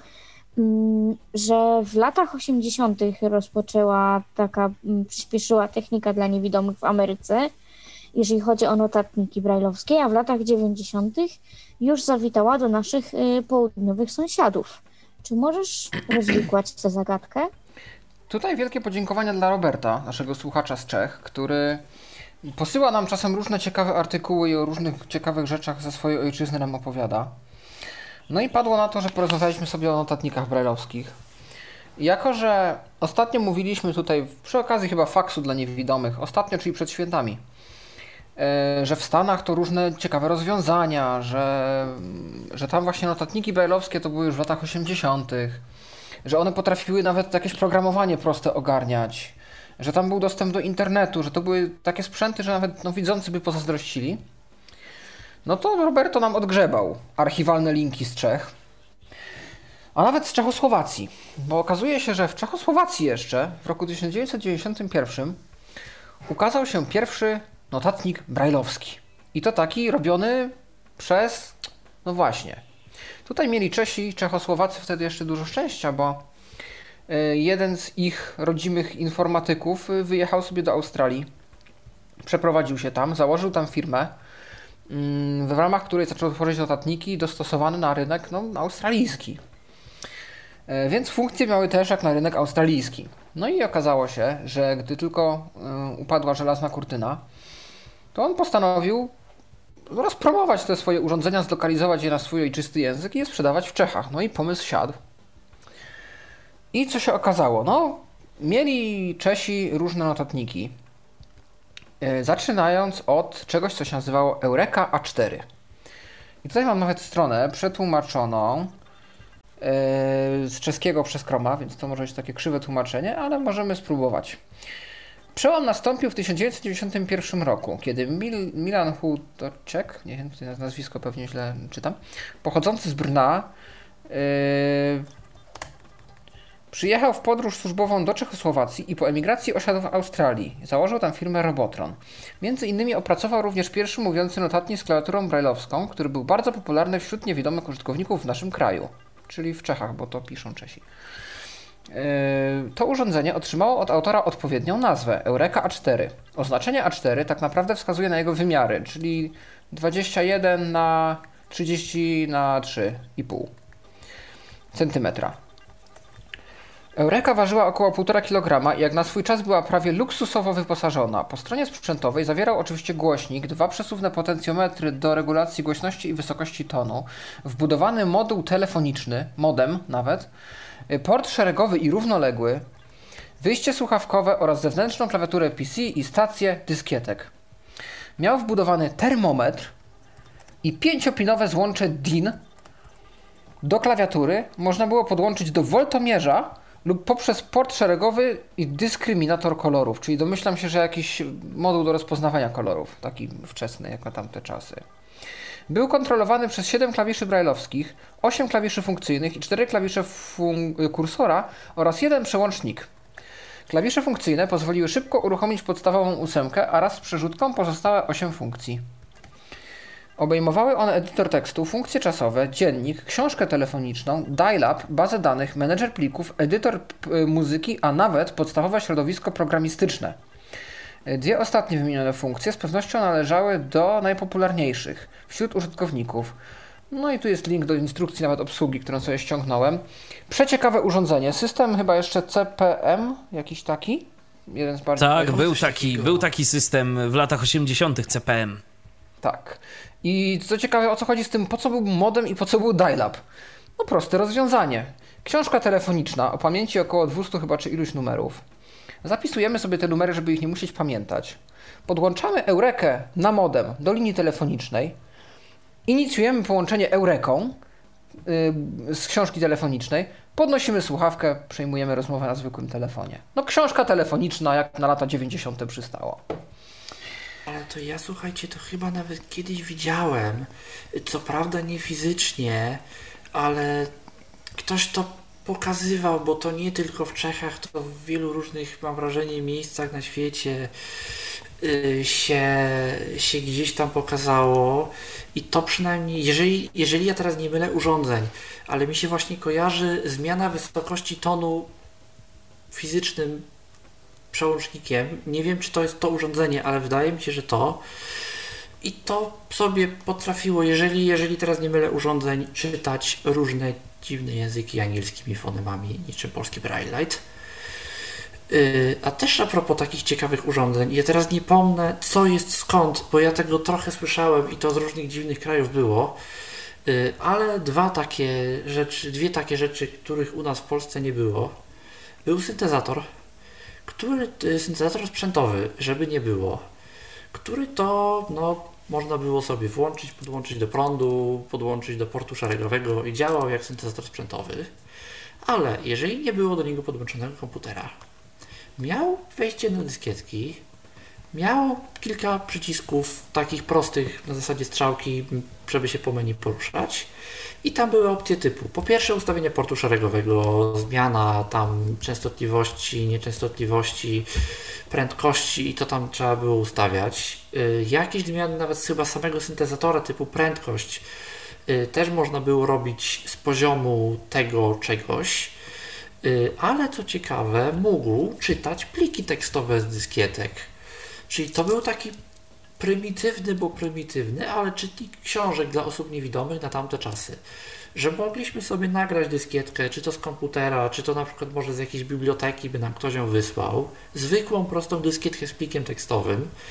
że w latach osiemdziesiątych rozpoczęła taka, przyspieszyła technika dla niewidomych w Ameryce, jeżeli chodzi o notatniki brajlowskie, a w latach dziewięćdziesiątych już zawitała do naszych y, południowych sąsiadów. Czy możesz rozwikłać tę zagadkę? Tutaj wielkie podziękowania dla Roberta, naszego słuchacza z Czech, który posyła nam czasem różne ciekawe artykuły i o różnych ciekawych rzeczach ze swojej ojczyzny nam opowiada. No i padło na to, że porozmawialiśmy sobie o notatnikach brajlowskich. I jako że ostatnio mówiliśmy tutaj, przy okazji chyba faksu dla niewidomych, ostatnio, czyli przed świętami, że w Stanach to różne ciekawe rozwiązania, że, że tam właśnie notatniki brajlowskie to były już w latach osiemdziesiątych, że one potrafiły nawet jakieś programowanie proste ogarniać, że tam był dostęp do internetu, że to były takie sprzęty, że nawet no, widzący by pozazdrościli. No to Roberto nam odgrzebał archiwalne linki z Czech, a nawet z Czechosłowacji, bo okazuje się, że w Czechosłowacji jeszcze w roku tysiąc dziewięćset dziewięćdziesiątym pierwszym ukazał się pierwszy notatnik brajlowski. I to taki robiony przez... No właśnie. Tutaj mieli Czesi, Czechosłowacy wtedy jeszcze dużo szczęścia, bo jeden z ich rodzimych informatyków wyjechał sobie do Australii. Przeprowadził się tam, założył tam firmę, w ramach której zaczął tworzyć notatniki dostosowane na rynek no, australijski. Więc funkcje miały też jak na rynek australijski. No i okazało się, że gdy tylko upadła żelazna kurtyna, to on postanowił rozpromować te swoje urządzenia, zlokalizować je na swój ojczysty język i je sprzedawać w Czechach. No i pomysł siadł. I co się okazało? No, mieli Czesi różne notatniki. Yy, zaczynając od czegoś, co się nazywało Eureka A cztery. I tutaj mam nawet stronę przetłumaczoną yy, z czeskiego przez Chroma, więc to może być takie krzywe tłumaczenie, ale możemy spróbować. Przełom nastąpił w tysiąc dziewięćset dziewięćdziesiątym pierwszym roku, kiedy Mil, Milan Hutoczek, nie wiem, tutaj nazwisko pewnie źle czytam, pochodzący z Brna, yy, przyjechał w podróż służbową do Czechosłowacji i po emigracji osiadł w Australii. Założył tam firmę Robotron. Między innymi opracował również pierwszy mówiący notatnik z klawiaturą brajlowską, który był bardzo popularny wśród niewidomych użytkowników w naszym kraju, czyli w Czechach, bo to piszą Czesi. To urządzenie otrzymało od autora odpowiednią nazwę, Eureka A cztery. Oznaczenie A cztery tak naprawdę wskazuje na jego wymiary, czyli dwadzieścia jeden na trzydzieści na trzy i pół centymetra. Eureka ważyła około półtora kilograma i jak na swój czas była prawie luksusowo wyposażona. Po stronie sprzętowej zawierał oczywiście głośnik, dwa przesuwne potencjometry do regulacji głośności i wysokości tonu, wbudowany moduł telefoniczny, modem nawet, port szeregowy i równoległy, wyjście słuchawkowe oraz zewnętrzną klawiaturę P C i stację dyskietek. Miał wbudowany termometr i pięciopinowe złącze D I N. Do klawiatury można było podłączyć do woltomierza lub poprzez port szeregowy i dyskryminator kolorów, czyli domyślam się, że jakiś moduł do rozpoznawania kolorów, taki wczesny jak na tamte czasy. Był kontrolowany przez siedem klawiszy brajlowskich, osiem klawiszy funkcyjnych i cztery klawisze fun- kursora oraz jeden przełącznik. Klawisze funkcyjne pozwoliły szybko uruchomić podstawową ósemkę, a raz z przerzutką pozostałe osiem funkcji. Obejmowały one edytor tekstu, funkcje czasowe, dziennik, książkę telefoniczną, dial-up, bazę danych, menedżer plików, edytor p- muzyki, a nawet podstawowe środowisko programistyczne. Dwie ostatnie wymienione funkcje z pewnością należały do najpopularniejszych wśród użytkowników. No i tu jest link do instrukcji nawet obsługi, którą sobie ściągnąłem. Przeciekawe urządzenie. System chyba jeszcze C P M, jakiś taki? Jeden z bardziej... Tak, był taki, był taki system w latach osiemdziesiątych C P M. Tak. I co ciekawe, o co chodzi z tym, po co był modem i po co był dial-up? No proste rozwiązanie. Książka telefoniczna o pamięci około dwieście chyba czy iluś numerów. Zapisujemy sobie te numery, żeby ich nie musieć pamiętać. Podłączamy Eurekę na modem do linii telefonicznej. Inicjujemy połączenie Eureką yy, z książki telefonicznej. Podnosimy słuchawkę, przejmujemy rozmowę na zwykłym telefonie. No książka telefoniczna jak na lata dziewięćdziesiąte przystało. Ale to ja, słuchajcie, to chyba nawet kiedyś widziałem. Co prawda nie fizycznie, ale ktoś to pokazywał, bo to nie tylko w Czechach, to w wielu różnych, mam wrażenie, miejscach na świecie yy, się, się gdzieś tam pokazało. I to przynajmniej, jeżeli, jeżeli ja teraz nie mylę urządzeń, ale mi się właśnie kojarzy zmiana wysokości tonu fizycznym przełącznikiem. Nie wiem, czy to jest to urządzenie, ale wydaje mi się, że to. I to sobie potrafiło, jeżeli, jeżeli teraz nie mylę urządzeń, czytać różne dziwne języki angielskimi fonemami, niczym polski Braille Light. Yy, a też a propos takich ciekawych urządzeń, ja teraz nie pomnę, co jest skąd, bo ja tego trochę słyszałem i to z różnych dziwnych krajów było, yy, ale dwa takie rzeczy, dwie takie rzeczy, których u nas w Polsce nie było. Był syntezator, który, syntezator sprzętowy, żeby nie było, który to, no, można było sobie włączyć, podłączyć do prądu, podłączyć do portu szeregowego i działał jak syntezator sprzętowy, ale jeżeli nie było do niego podłączonego komputera, miał wejście na dyskietki, miał kilka przycisków takich prostych na zasadzie strzałki, żeby się po menu poruszać i tam były opcje typu po pierwsze ustawienie portu szeregowego, zmiana tam częstotliwości, nieczęstotliwości, prędkości i to tam trzeba było ustawiać. Yy, jakieś zmiany nawet chyba samego syntezatora typu prędkość yy, też można było robić z poziomu tego czegoś, yy, ale co ciekawe mógł czytać pliki tekstowe z dyskietek. Czyli to był taki prymitywny, bo prymitywny, ale czytnik książek dla osób niewidomych na tamte czasy. Że mogliśmy sobie nagrać dyskietkę, czy to z komputera, czy to na przykład może z jakiejś biblioteki by nam ktoś ją wysłał. Zwykłą, prostą dyskietkę z plikiem tekstowym.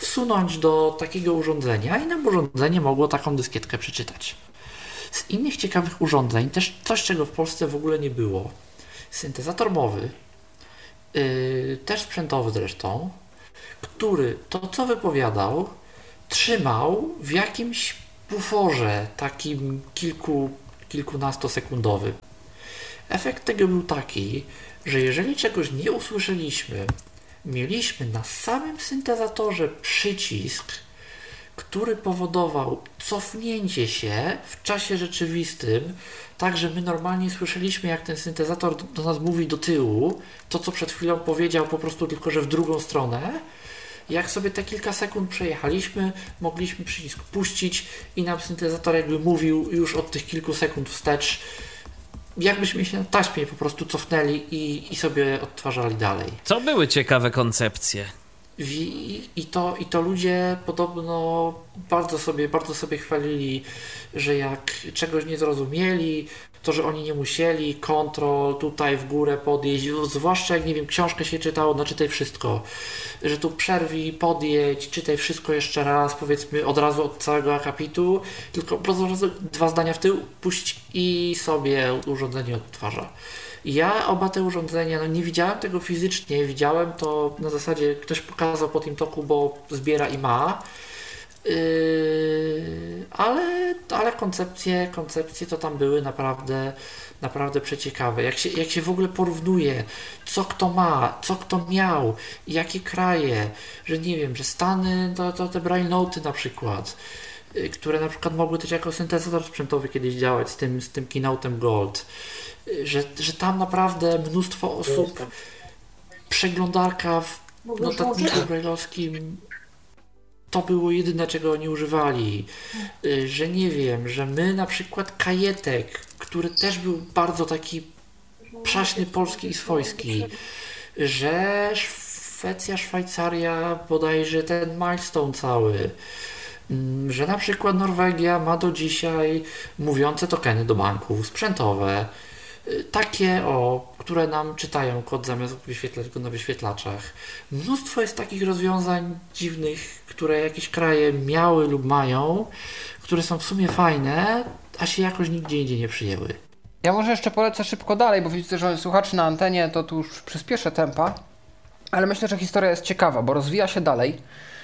wsunąć do takiego urządzenia i nam urządzenie mogło taką dyskietkę przeczytać. Z innych ciekawych urządzeń, też coś, czego w Polsce w ogóle nie było. Syntezator mowy, yy, też sprzętowy zresztą, który to, co wypowiadał, trzymał w jakimś buforze takim kilku, kilkunastosekundowym. Efekt tego był taki, że jeżeli czegoś nie usłyszeliśmy, mieliśmy na samym syntezatorze przycisk, który powodował cofnięcie się w czasie rzeczywistym, tak że my normalnie słyszeliśmy, jak ten syntezator do nas mówi do tyłu, to co przed chwilą powiedział, po prostu tylko, że w drugą stronę. Jak sobie te kilka sekund przejechaliśmy, mogliśmy przycisk puścić i nam syntezator jakby mówił już od tych kilku sekund wstecz, jakbyśmy się na taśmie po prostu cofnęli i, i sobie odtwarzali dalej. Co były ciekawe koncepcje? I, i, to, I to ludzie podobno bardzo sobie, bardzo sobie chwalili, że jak czegoś nie zrozumieli, to że oni nie musieli, kontrol tutaj w górę podjeść, zwłaszcza jak, nie wiem, książkę się czytało, no czytaj wszystko, że tu przerwij, podjedź, czytaj wszystko jeszcze raz, powiedzmy od razu od całego akapitu, tylko po prostu dwa zdania w tył, puść i sobie urządzenie odtwarza. Ja oba te urządzenia, no nie widziałem tego fizycznie, widziałem to na zasadzie, ktoś pokazał po tym toku, bo zbiera i ma, yy, ale, ale koncepcje, koncepcje to tam były naprawdę, naprawdę przeciekawe. Jak się, jak się w ogóle porównuje, co kto ma, co kto miał, jakie kraje, że nie wiem, że Stany, to, to te Braille Note'y na przykład, yy, które na przykład mogły też jako syntezator sprzętowy kiedyś działać z tym, z tym Keynote'em Gold. Że, że tam naprawdę mnóstwo osób, przeglądarka w notatniku braille'owskim to było jedyne, czego oni używali. Że nie wiem, że my na przykład kajetek, który też był bardzo taki przaśny, polski i swojski, że Szwecja, Szwajcaria, bodajże ten milestone cały, że na przykład Norwegia ma do dzisiaj mówiące tokeny do banków, sprzętowe, takie, o, które nam czytają kod zamiast wyświetlać go na wyświetlaczach. Mnóstwo jest takich rozwiązań dziwnych, które jakieś kraje miały lub mają, które są w sumie fajne, a się jakoś nigdzie indziej nie przyjęły. Ja może jeszcze polecę szybko dalej, bo widzę, że słuchaczy na antenie, to tu już przyspieszę tempa, ale myślę, że historia jest ciekawa, bo rozwija się dalej.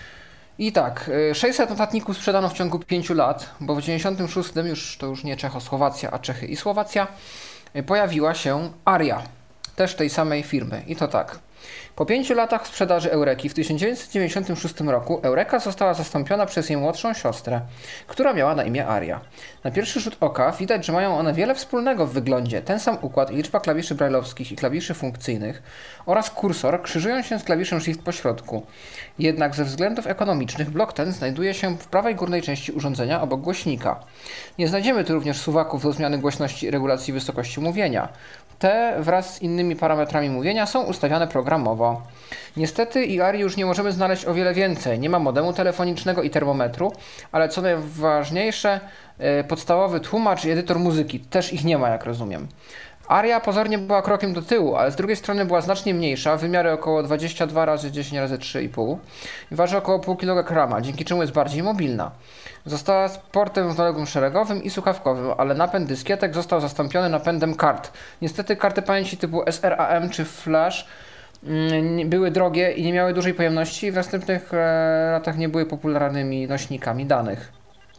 I tak, sześćset notatników sprzedano w ciągu pięciu lat, bo w dziewięćdziesiątym szóstym, już, to już nie Czechosłowacja, a Czechy i Słowacja, pojawiła się Aria, też tej samej firmy. I to tak. Po pięciu latach sprzedaży Eureki w tysiąc dziewięćset dziewięćdziesiątym szóstym roku Eureka została zastąpiona przez jej młodszą siostrę, która miała na imię Aria. Na pierwszy rzut oka widać, że mają one wiele wspólnego w wyglądzie. Ten sam układ i liczba klawiszy braille'owskich i klawiszy funkcyjnych oraz kursor krzyżują się z klawiszem Shift po środku. Jednak ze względów ekonomicznych blok ten znajduje się w prawej górnej części urządzenia obok głośnika. Nie znajdziemy tu również suwaków do zmiany głośności i regulacji wysokości mówienia. Te wraz z innymi parametrami mówienia są ustawiane programowo. Niestety i Arii już nie możemy znaleźć o wiele więcej. Nie ma modemu telefonicznego i termometru, ale co najważniejsze, podstawowy tłumacz i edytor muzyki. Też ich nie ma, jak rozumiem. Aria pozornie była krokiem do tyłu, ale z drugiej strony była znacznie mniejsza, wymiary około dwadzieścia dwa razy dziesięć razy trzy i pół i waży około pół kilograma, dzięki czemu jest bardziej mobilna. Została z portem równoległym szeregowym i słuchawkowym, ale napęd dyskietek został zastąpiony napędem kart. Niestety karty pamięci typu S R A M czy Flash mm, były drogie i nie miały dużej pojemności i w następnych e, latach nie były popularnymi nośnikami danych.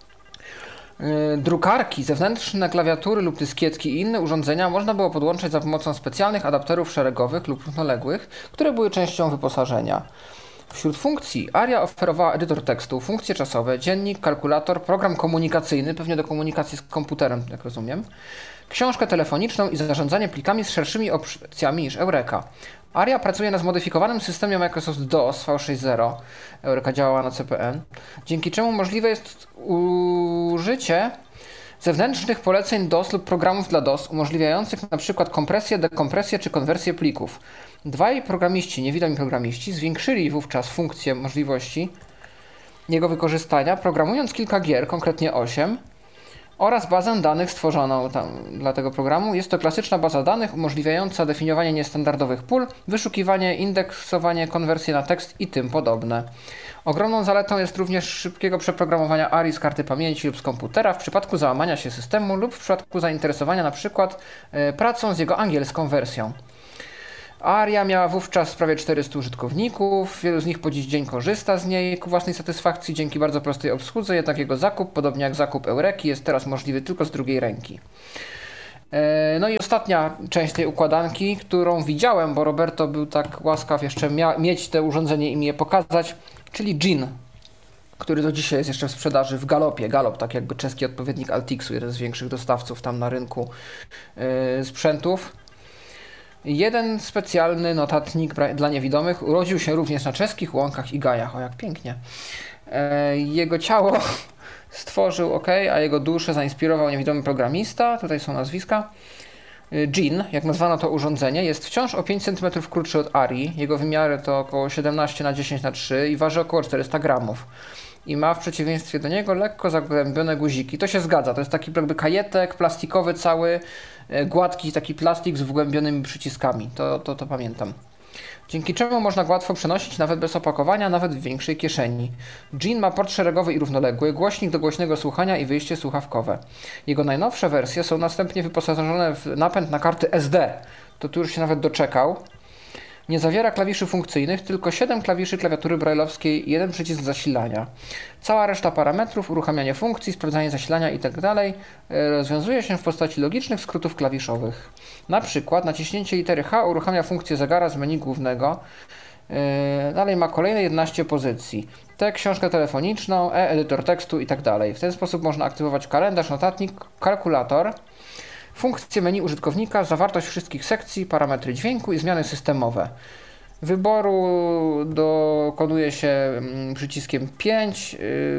Drukarki, zewnętrzne klawiatury lub dyskietki i inne urządzenia można było podłączać za pomocą specjalnych adapterów szeregowych lub równoległych, które były częścią wyposażenia. Wśród funkcji Aria oferowała edytor tekstu, funkcje czasowe, dziennik, kalkulator, program komunikacyjny, pewnie do komunikacji z komputerem, jak rozumiem, książkę telefoniczną i zarządzanie plikami z szerszymi opcjami niż Eureka. Aria pracuje na zmodyfikowanym systemie Microsoft DOS V sześćdziesiąt. Eureka działała na C P N, dzięki czemu możliwe jest użycie zewnętrznych poleceń DOS lub programów dla DOS umożliwiających np. kompresję, dekompresję czy konwersję plików. Dwaj programiści, niewidomi programiści, zwiększyli wówczas funkcję możliwości jego wykorzystania, programując kilka gier, konkretnie osiem, oraz bazę danych stworzoną tam dla tego programu. Jest to klasyczna baza danych umożliwiająca definiowanie niestandardowych pól, wyszukiwanie, indeksowanie, konwersję na tekst i tym podobne. Ogromną zaletą jest również szybkiego przeprogramowania A R I z karty pamięci lub z komputera w przypadku załamania się systemu lub w przypadku zainteresowania na przykład e, pracą z jego angielską wersją. Aria miała wówczas prawie czterystu użytkowników, wielu z nich po dziś dzień korzysta z niej ku własnej satysfakcji dzięki bardzo prostej obsłudze, jednak jego zakup, podobnie jak zakup Eureki, jest teraz możliwy tylko z drugiej ręki. No i ostatnia część tej układanki, którą widziałem, bo Roberto był tak łaskaw jeszcze mia- mieć te urządzenie i mi je pokazać, czyli Djinn, który do dzisiaj jest jeszcze w sprzedaży w Galopie. Galop, tak jakby czeski odpowiednik Altixu, jeden z większych dostawców tam na rynku yy, sprzętów. Jeden specjalny notatnik dla niewidomych urodził się również na czeskich łąkach i gajach. O, jak pięknie. Yy, jego ciało stworzył, ok, a jego duszę zainspirował niewidomy programista. Tutaj są nazwiska. Djinn, jak nazwano to urządzenie, jest wciąż o pięć centymetrów krótszy od Arii. Jego wymiary to około siedemnaście na dziesięć na trzy i waży około czterysta gramów. I ma w przeciwieństwie do niego lekko zagłębione guziki. To się zgadza, to jest taki jakby kajetek plastikowy cały, gładki taki plastik z wgłębionymi przyciskami. To, to, to pamiętam. Dzięki czemu można go łatwo przenosić nawet bez opakowania, nawet w większej kieszeni. Djinn ma port szeregowy i równoległy, głośnik do głośnego słuchania i wyjście słuchawkowe. Jego najnowsze wersje są następnie wyposażone w napęd na karty S D. To tu już się nawet doczekał. Nie zawiera klawiszy funkcyjnych, tylko siedem klawiszy klawiatury brajlowskiej i jeden przycisk zasilania. Cała reszta parametrów, uruchamianie funkcji, sprawdzanie zasilania itd. rozwiązuje się w postaci logicznych skrótów klawiszowych. Na przykład naciśnięcie litery H uruchamia funkcję zegara z menu głównego. Dalej ma kolejne jedenaście pozycji. T, książkę telefoniczną, E, edytor tekstu itd. W ten sposób można aktywować kalendarz, notatnik, kalkulator, funkcje menu użytkownika, zawartość wszystkich sekcji, parametry dźwięku i zmiany systemowe. Wyboru dokonuje się przyciskiem pięć,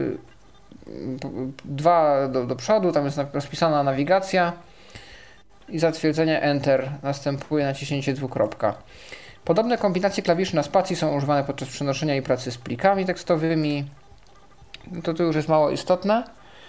dwa do, do przodu, tam jest rozpisana nawigacja i zatwierdzenie Enter, następuje naciśnięcie dwukropka. Podobne kombinacje klawiszy na spacji są używane podczas przenoszenia i pracy z plikami tekstowymi. To tu już jest mało istotne.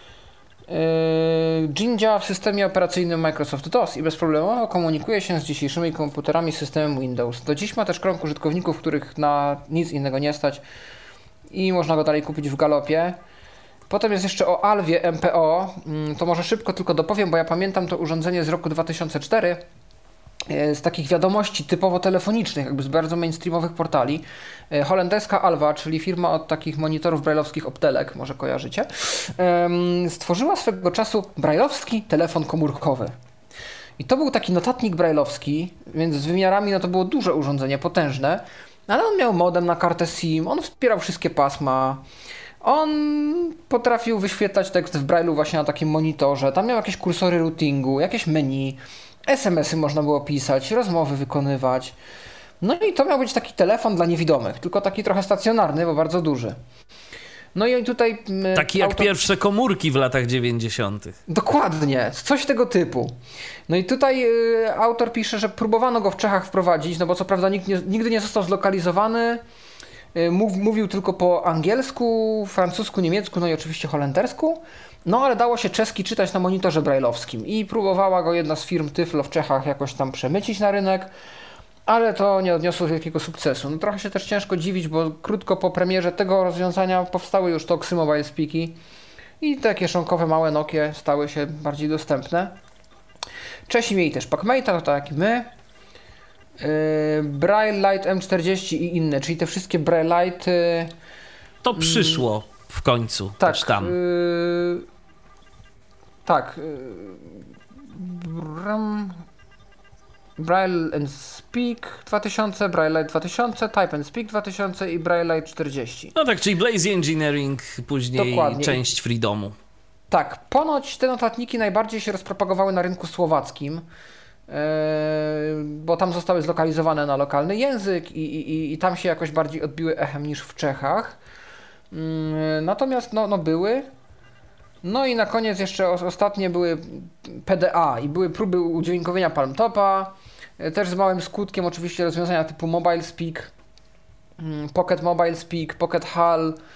Djinn działa w systemie operacyjnym Microsoft DOS i bezproblemowo komunikuje się z dzisiejszymi komputerami z systemem Windows. Do dziś ma też krąg użytkowników, których na nic innego nie stać i można go dalej kupić w Galopie. Potem jest jeszcze o Alwie M P O, to może szybko tylko dopowiem, bo ja pamiętam to urządzenie z roku dwa tysiące czwartego, z takich wiadomości typowo telefonicznych, jakby z bardzo mainstreamowych portali. Holenderska Alva, czyli firma od takich monitorów brajlowskich Optelek, może kojarzycie, stworzyła swego czasu brajlowski telefon komórkowy. I to był taki notatnik brajlowski, więc z wymiarami no to było duże urządzenie, potężne, ale on miał modem na kartę SIM, on wspierał wszystkie pasma, on potrafił wyświetlać tekst w brajlu właśnie na takim monitorze, tam miał jakieś kursory routingu, jakieś menu, es em esy można było pisać, rozmowy wykonywać. No i to miał być taki telefon dla niewidomych, tylko taki trochę stacjonarny, bo bardzo duży. No i tutaj... Taki jak auto... pierwsze komórki w latach dziewięćdziesiątych. Dokładnie, coś tego typu. No i tutaj y, autor pisze, że próbowano go w Czechach wprowadzić, no bo co prawda nikt nie, nigdy nie został zlokalizowany. Y, mów, mówił tylko po angielsku, francusku, niemiecku, no i oczywiście holendersku. No ale dało się czeski czytać na monitorze brajlowskim i próbowała go jedna z firm Tyflo w Czechach jakoś tam przemycić na rynek, ale to nie odniosło wielkiego sukcesu. No trochę się też ciężko dziwić, bo krótko po premierze tego rozwiązania powstały już Toxy Mobile Speaki i te kieszonkowe małe Nokie stały się bardziej dostępne. Czesi mieli też PacMate'a, to tak jak i my. Yy, Braille Lite M czterdzieści i inne, czyli te wszystkie Braille Lite. Yy, to przyszło w końcu tak, też tam. Yy, tak. Yy, bram, Braille and Speak dwa tysiące, Braille Lite dwa tysiące, Type and Speak dwa tysiące i Braille Lite czterdzieści. No tak, czyli Blazy Engineering, później Dokładnie. Część Freedomu. Tak, ponoć te notatniki najbardziej się rozpropagowały na rynku słowackim, yy, bo tam zostały zlokalizowane na lokalny język i, i, i tam się jakoś bardziej odbiły echem niż w Czechach. Yy, natomiast no, no były. No i na koniec jeszcze ostatnie były P D A i były próby udźwiękowienia Palmtopa, też z małym skutkiem oczywiście rozwiązania typu Mobile Speak, Pocket Mobile Speak, Pocket Hall,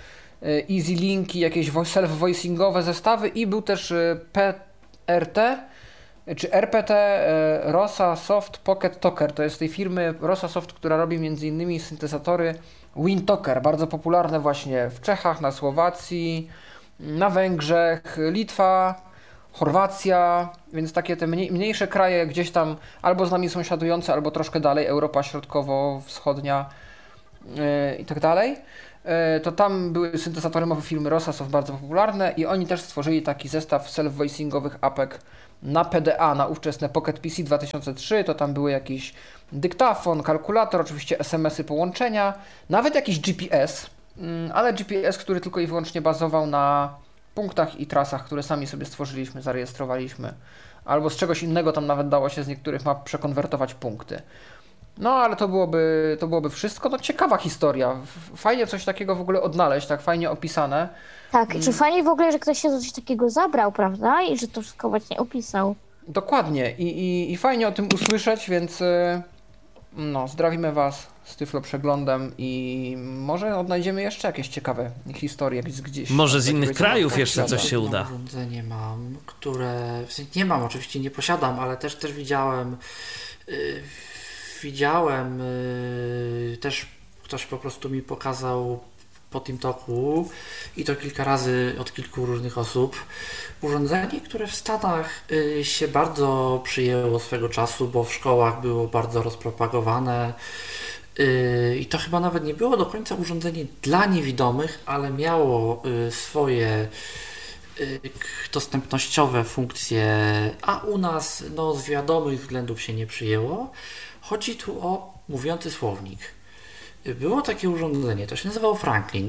Easy Linki, jakieś self-voicingowe zestawy i był też P R T, czy R P T, Rosa Soft Pocket Talker. To jest z tej firmy Rosa Soft, która robi między innymi syntezatory WinTalker, bardzo popularne właśnie w Czechach, na Słowacji, na Węgrzech, Litwa, Chorwacja, więc takie te mniej, mniejsze kraje gdzieś tam albo z nami sąsiadujące, albo troszkę dalej, Europa Środkowo-Wschodnia yy, i tak dalej. Yy, to tam były syntezatory mowy firmy Rosa Soft bardzo popularne i oni też stworzyli taki zestaw self-voicingowych apek na P D A, na ówczesne Pocket P C dwa tysiące trzy, to tam były jakiś dyktafon, kalkulator, oczywiście S M S-y, połączenia, nawet jakiś G P S, ale G P S, który tylko i wyłącznie bazował na punktach i trasach, które sami sobie stworzyliśmy, zarejestrowaliśmy, albo z czegoś innego tam nawet dało się z niektórych map przekonwertować punkty. No ale to byłoby, to byłoby wszystko. No ciekawa historia, fajnie coś takiego w ogóle odnaleźć, tak fajnie opisane. Tak, czy fajnie w ogóle, że ktoś się za coś takiego zabrał, prawda? I że to wszystko właśnie opisał. Dokładnie i, i, i fajnie o tym usłyszeć, więc no, zdrawimy Was z Tyflo Przeglądem i może odnajdziemy jeszcze jakieś ciekawe historie gdzieś. Może z innych krajów jeszcze coś się uda. Urządzenie mam, które nie mam, oczywiście nie posiadam, ale też też widziałem yy, widziałem yy, też ktoś po prostu mi pokazał po TikToku i to kilka razy od kilku różnych osób. Urządzenie, które w Stanach y, się bardzo przyjęło swego czasu, bo w szkołach było bardzo rozpropagowane y, i to chyba nawet nie było do końca urządzenie dla niewidomych, ale miało y, swoje y, dostępnościowe funkcje, a u nas no, z wiadomych względów się nie przyjęło. Chodzi tu o mówiący słownik. Było takie urządzenie, to się nazywało Franklin.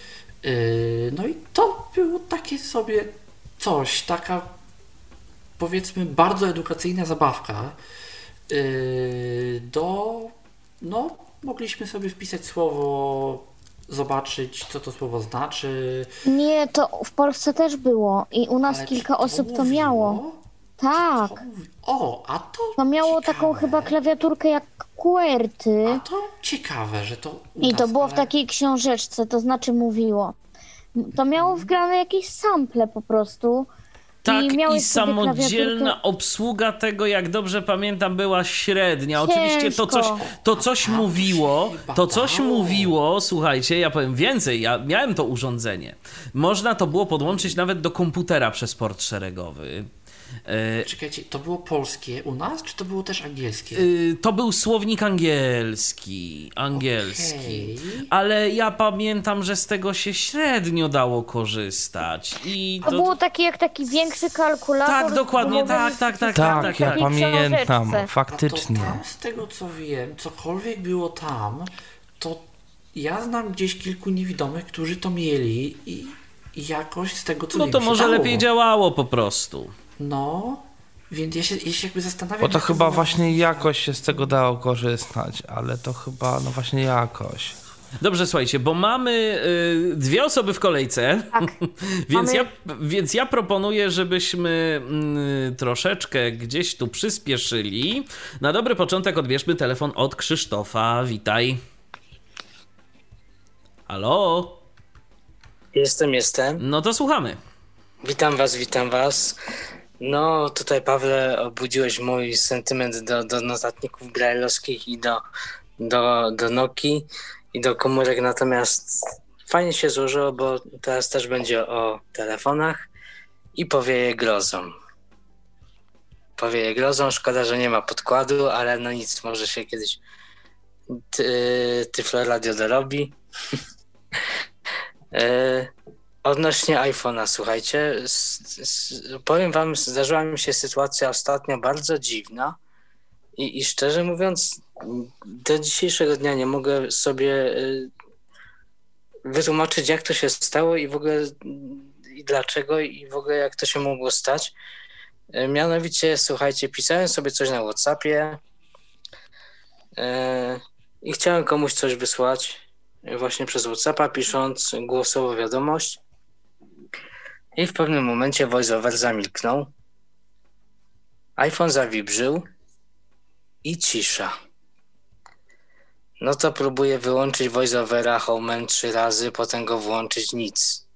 No i to było takie sobie coś, taka powiedzmy bardzo edukacyjna zabawka. Do, no, mogliśmy sobie wpisać słowo, zobaczyć co to słowo znaczy. Nie, to w Polsce też było i u nas Ale kilka to osób to mówiło? miało. Tak. To mówi... O, a to To miało ciekawe. taką chyba klawiaturkę jak QWERTY. A to ciekawe, że to u I to nas, było w ale- takiej książeczce, to znaczy mówiło. To miało wgrane jakieś sample po prostu. Tak, I i, miałeś sobie samodzielna klawiaturkę- obsługa tego, jak dobrze pamiętam, była średnia. Oczywiście to Ciężko. coś, to coś tam mówiło, się chyba to coś dało. mówiło, słuchajcie, ja powiem więcej, ja miałem to urządzenie. Można to było podłączyć nawet do komputera przez port szeregowy. E, Czekajcie, to było polskie u nas, czy to było też angielskie? y, To był słownik angielski, angielski. Okej. Ale ja pamiętam, że z tego się średnio dało korzystać. I To było takie jak taki większy kalkulator. Tak, dokładnie, z gumowym tak, tak, tak, przyciskiem. tak, Tak, ja tak. pamiętam, książeczce. faktycznie. A to tam, z tego co wiem, cokolwiek było tam, to ja znam gdzieś kilku niewidomych, którzy to mieli i, i jakoś z tego co No wiem to się może dało. lepiej działało po prostu. No, więc ja się, ja się jakby zastanawiam... Bo to jak chyba było- właśnie jakoś się z tego dało korzystać, ale to chyba, no właśnie jakoś. Dobrze, słuchajcie, bo mamy y, dwie osoby w kolejce, Tak. więc, Mamy- ja, więc ja proponuję, żebyśmy y, troszeczkę gdzieś tu przyspieszyli. Na dobry początek odbierzmy telefon od Krzysztofa. Witaj. Halo? Jestem, jestem. No to słuchamy. Witam was, witam was. No, tutaj Pawle, obudziłeś mój sentyment do, do notatników brailleowskich i do, do, do Nokii i do komórek, natomiast fajnie się złożyło, bo teraz też będzie o telefonach i powieje grozą. Powieje grozą, szkoda, że nie ma podkładu, ale no nic, może się kiedyś ty, Tyflo Radio dorobi. e, Odnośnie iPhone'a, słuchajcie, s, s, powiem wam, zdarzyła mi się sytuacja ostatnio bardzo dziwna i, i szczerze mówiąc do dzisiejszego dnia nie mogę sobie y, wytłumaczyć, jak to się stało i w ogóle i dlaczego i w ogóle jak to się mogło stać. Y, mianowicie, słuchajcie, pisałem sobie coś na WhatsAppie y, i chciałem komuś coś wysłać właśnie przez WhatsAppa, pisząc głosową wiadomość. I w pewnym momencie voiceover zamilknął. iPhone zawibrzył i cisza. no to próbuję wyłączyć voiceovera Home'em trzy razy, potem go włączyć, nic.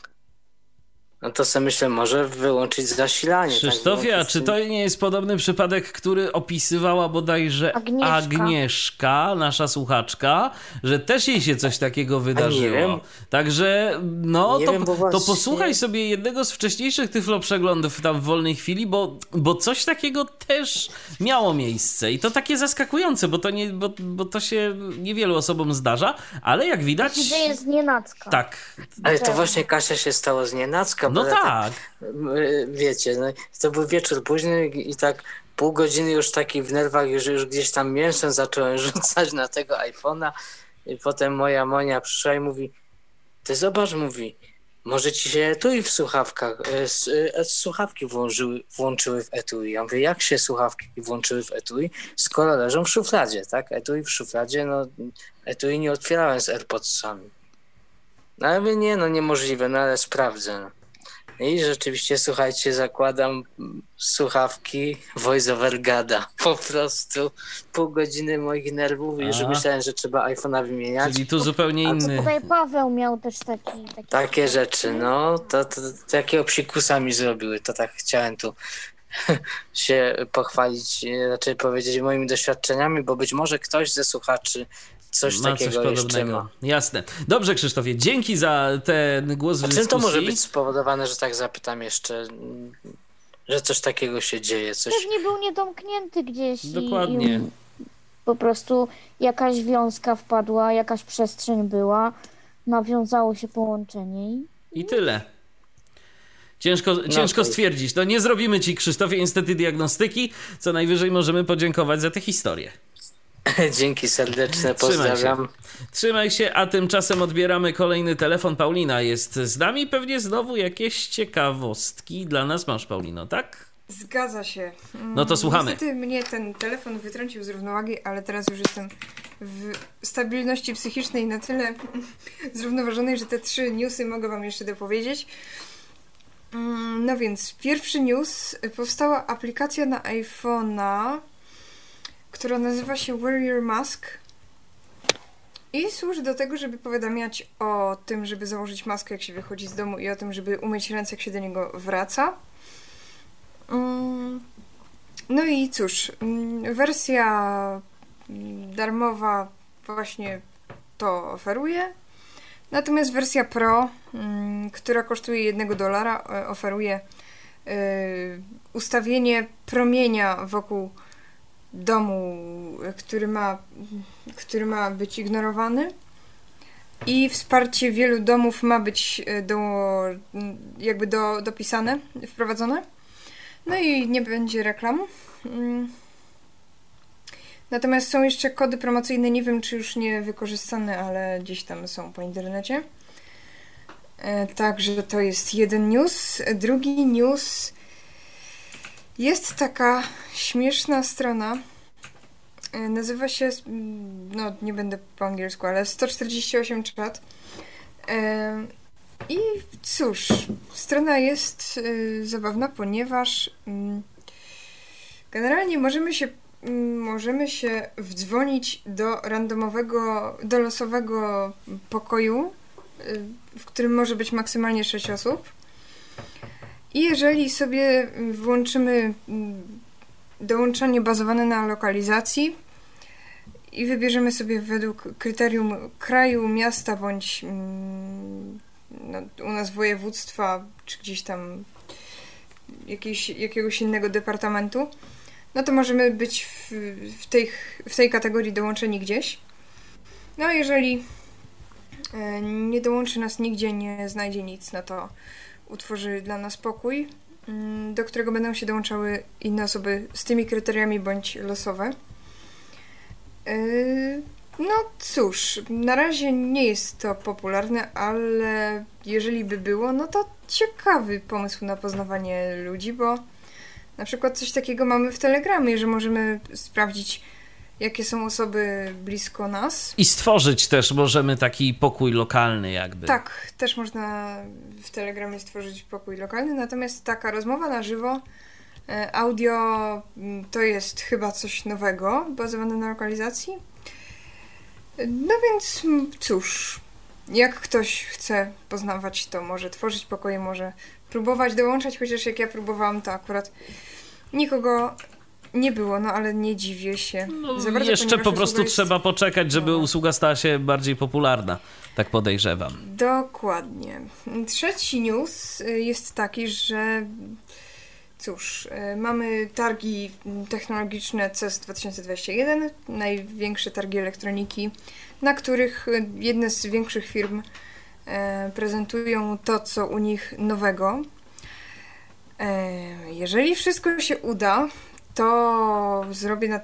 No to sobie myślę, może wyłączyć zasilanie. Krzysztofie, tak a czy to nie jest podobny przypadek, który opisywała bodajże Agnieszka. Agnieszka, nasza słuchaczka, że też jej się coś takiego wydarzyło. wiem. Także no Nie to, wiem, bo to właśnie- posłuchaj sobie jednego z wcześniejszych tyflo przeglądów tam w wolnej chwili, bo, bo coś takiego też miało miejsce i to takie zaskakujące, bo to, nie, bo, bo to się niewielu osobom zdarza, ale jak widać... To się dzieje znienacka. Tak. Ale to właśnie, Kasia, się stało znienacka. No bo ja tak. y, Wiecie, no, to był wieczór późny i tak pół godziny już taki w nerwach, już, już gdzieś tam mięsem zacząłem rzucać na tego iPhone'a i potem moja Monia przyszła i mówi, ty zobacz, mówi, może ci się etui w słuchawkach, e, s- e, słuchawki włączyły, włączyły w etui. Ja mówię, jak się słuchawki włączyły w etui, skoro leżą w szufladzie, tak? Etui w szufladzie, no etui nie otwierałem z AirPodsami. No ale mówię, nie, no niemożliwe, no ale sprawdzę. No. I rzeczywiście, słuchajcie, zakładam mm, słuchawki, voiceover gada. Po prostu pół godziny moich nerwów i już A. myślałem, że trzeba iPhone'a wymieniać. Czyli tu zupełnie A to inny... Tutaj Paweł miał też taki... taki Takie rzeczy, no, to, to, to takiego psikusa mi zrobiły, to tak chciałem tu się pochwalić, raczej powiedzieć moimi doświadczeniami, bo być może ktoś ze słuchaczy coś ma takiego coś jeszcze podobnego. ma. Jasne. Dobrze, Krzysztofie, dzięki za ten głos w A dyskusji. czym to może być spowodowane, że tak zapytam jeszcze, że coś takiego się dzieje? Coś... Pewnie był niedomknięty gdzieś i- Dokładnie. i po prostu jakaś wiązka wpadła, jakaś przestrzeń była, nawiązało się połączenie i I tyle. Ciężko, ciężko to- stwierdzić. No nie zrobimy ci, Krzysztofie, niestety diagnostyki. Co najwyżej możemy podziękować za tę historię. Dzięki serdeczne, Trzymaj się. pozdrawiam. Trzymaj się, a tymczasem odbieramy kolejny telefon. Paulina jest z nami. Pewnie znowu jakieś ciekawostki dla nas masz, Paulino, tak? Zgadza się. Mm, No to słuchamy. Niestety mnie ten telefon wytrącił z równowagi, ale teraz już jestem w stabilności psychicznej na tyle zrównoważonej, że te trzy newsy mogę wam jeszcze dopowiedzieć. Mm, No więc, pierwszy news. Powstała aplikacja na iPhone'a, która nazywa się Wear Your Mask i służy do tego, żeby powiadamiać o tym, żeby założyć maskę, jak się wychodzi z domu, i o tym, żeby umyć ręce, jak się do niego wraca. Mm, No i cóż, mm, wersja mm, darmowa właśnie to oferuje. Natomiast wersja Pro, mm, która kosztuje jednego dolara, e, oferuje e, ustawienie promienia wokół domu, e, który ma, który ma być ignorowany. I wsparcie wielu domów ma być e, do, jakby do, dopisane, wprowadzone. No i nie będzie reklam. Mm. Natomiast są jeszcze kody promocyjne, nie wiem czy już nie wykorzystane, ale gdzieś tam są po internecie. E, także to jest jeden news. Drugi news. Jest taka śmieszna strona. E, nazywa się, mm, no nie będę po angielsku, ale sto czterdzieści osiem chat. E, I cóż, strona jest y, zabawna, ponieważ y, generalnie możemy się, y, możemy się wdzwonić do randomowego, do losowego pokoju, y, w którym może być maksymalnie sześć osób. I jeżeli sobie włączymy y, dołączanie bazowane na lokalizacji i wybierzemy sobie według kryterium kraju, miasta bądź mm, no, u nas województwa, czy gdzieś tam jakiejś, jakiegoś innego departamentu, no to możemy być w, w, tej, w tej kategorii dołączeni gdzieś. No a jeżeli e, nie dołączy nas nigdzie, nie znajdzie nic, no to utworzy dla nas pokój, mm, do którego będą się dołączały inne osoby z tymi kryteriami bądź losowe. Yy, no cóż, na razie nie jest to popularne, ale jeżeli by było, no to ciekawy pomysł na poznawanie ludzi, bo na przykład coś takiego mamy w Telegramie, że możemy sprawdzić, jakie są osoby blisko nas. I stworzyć też możemy taki pokój lokalny jakby. Tak, też można w Telegramie stworzyć pokój lokalny, natomiast taka rozmowa na żywo, e, audio, m, to jest chyba coś nowego, bazowane na lokalizacji. No więc mm, cóż, jak ktoś chce poznawać, to może tworzyć pokoje, może próbować dołączać, chociaż jak ja próbowałam, to akurat nikogo nie było, no ale nie dziwię się. No, Za bardzo, jeszcze ponieważ po prostu usługa jest- trzeba poczekać, żeby no. usługa stała się bardziej popularna. Tak podejrzewam. Dokładnie. Trzeci news y, jest taki, że cóż, y, mamy targi technologiczne C E S dwa tysiące dwadzieścia jeden, największe targi elektroniki, na których y, jedne z większych firm y, prezentują to, co u nich nowego. Y, Jeżeli wszystko się uda, to zrobię na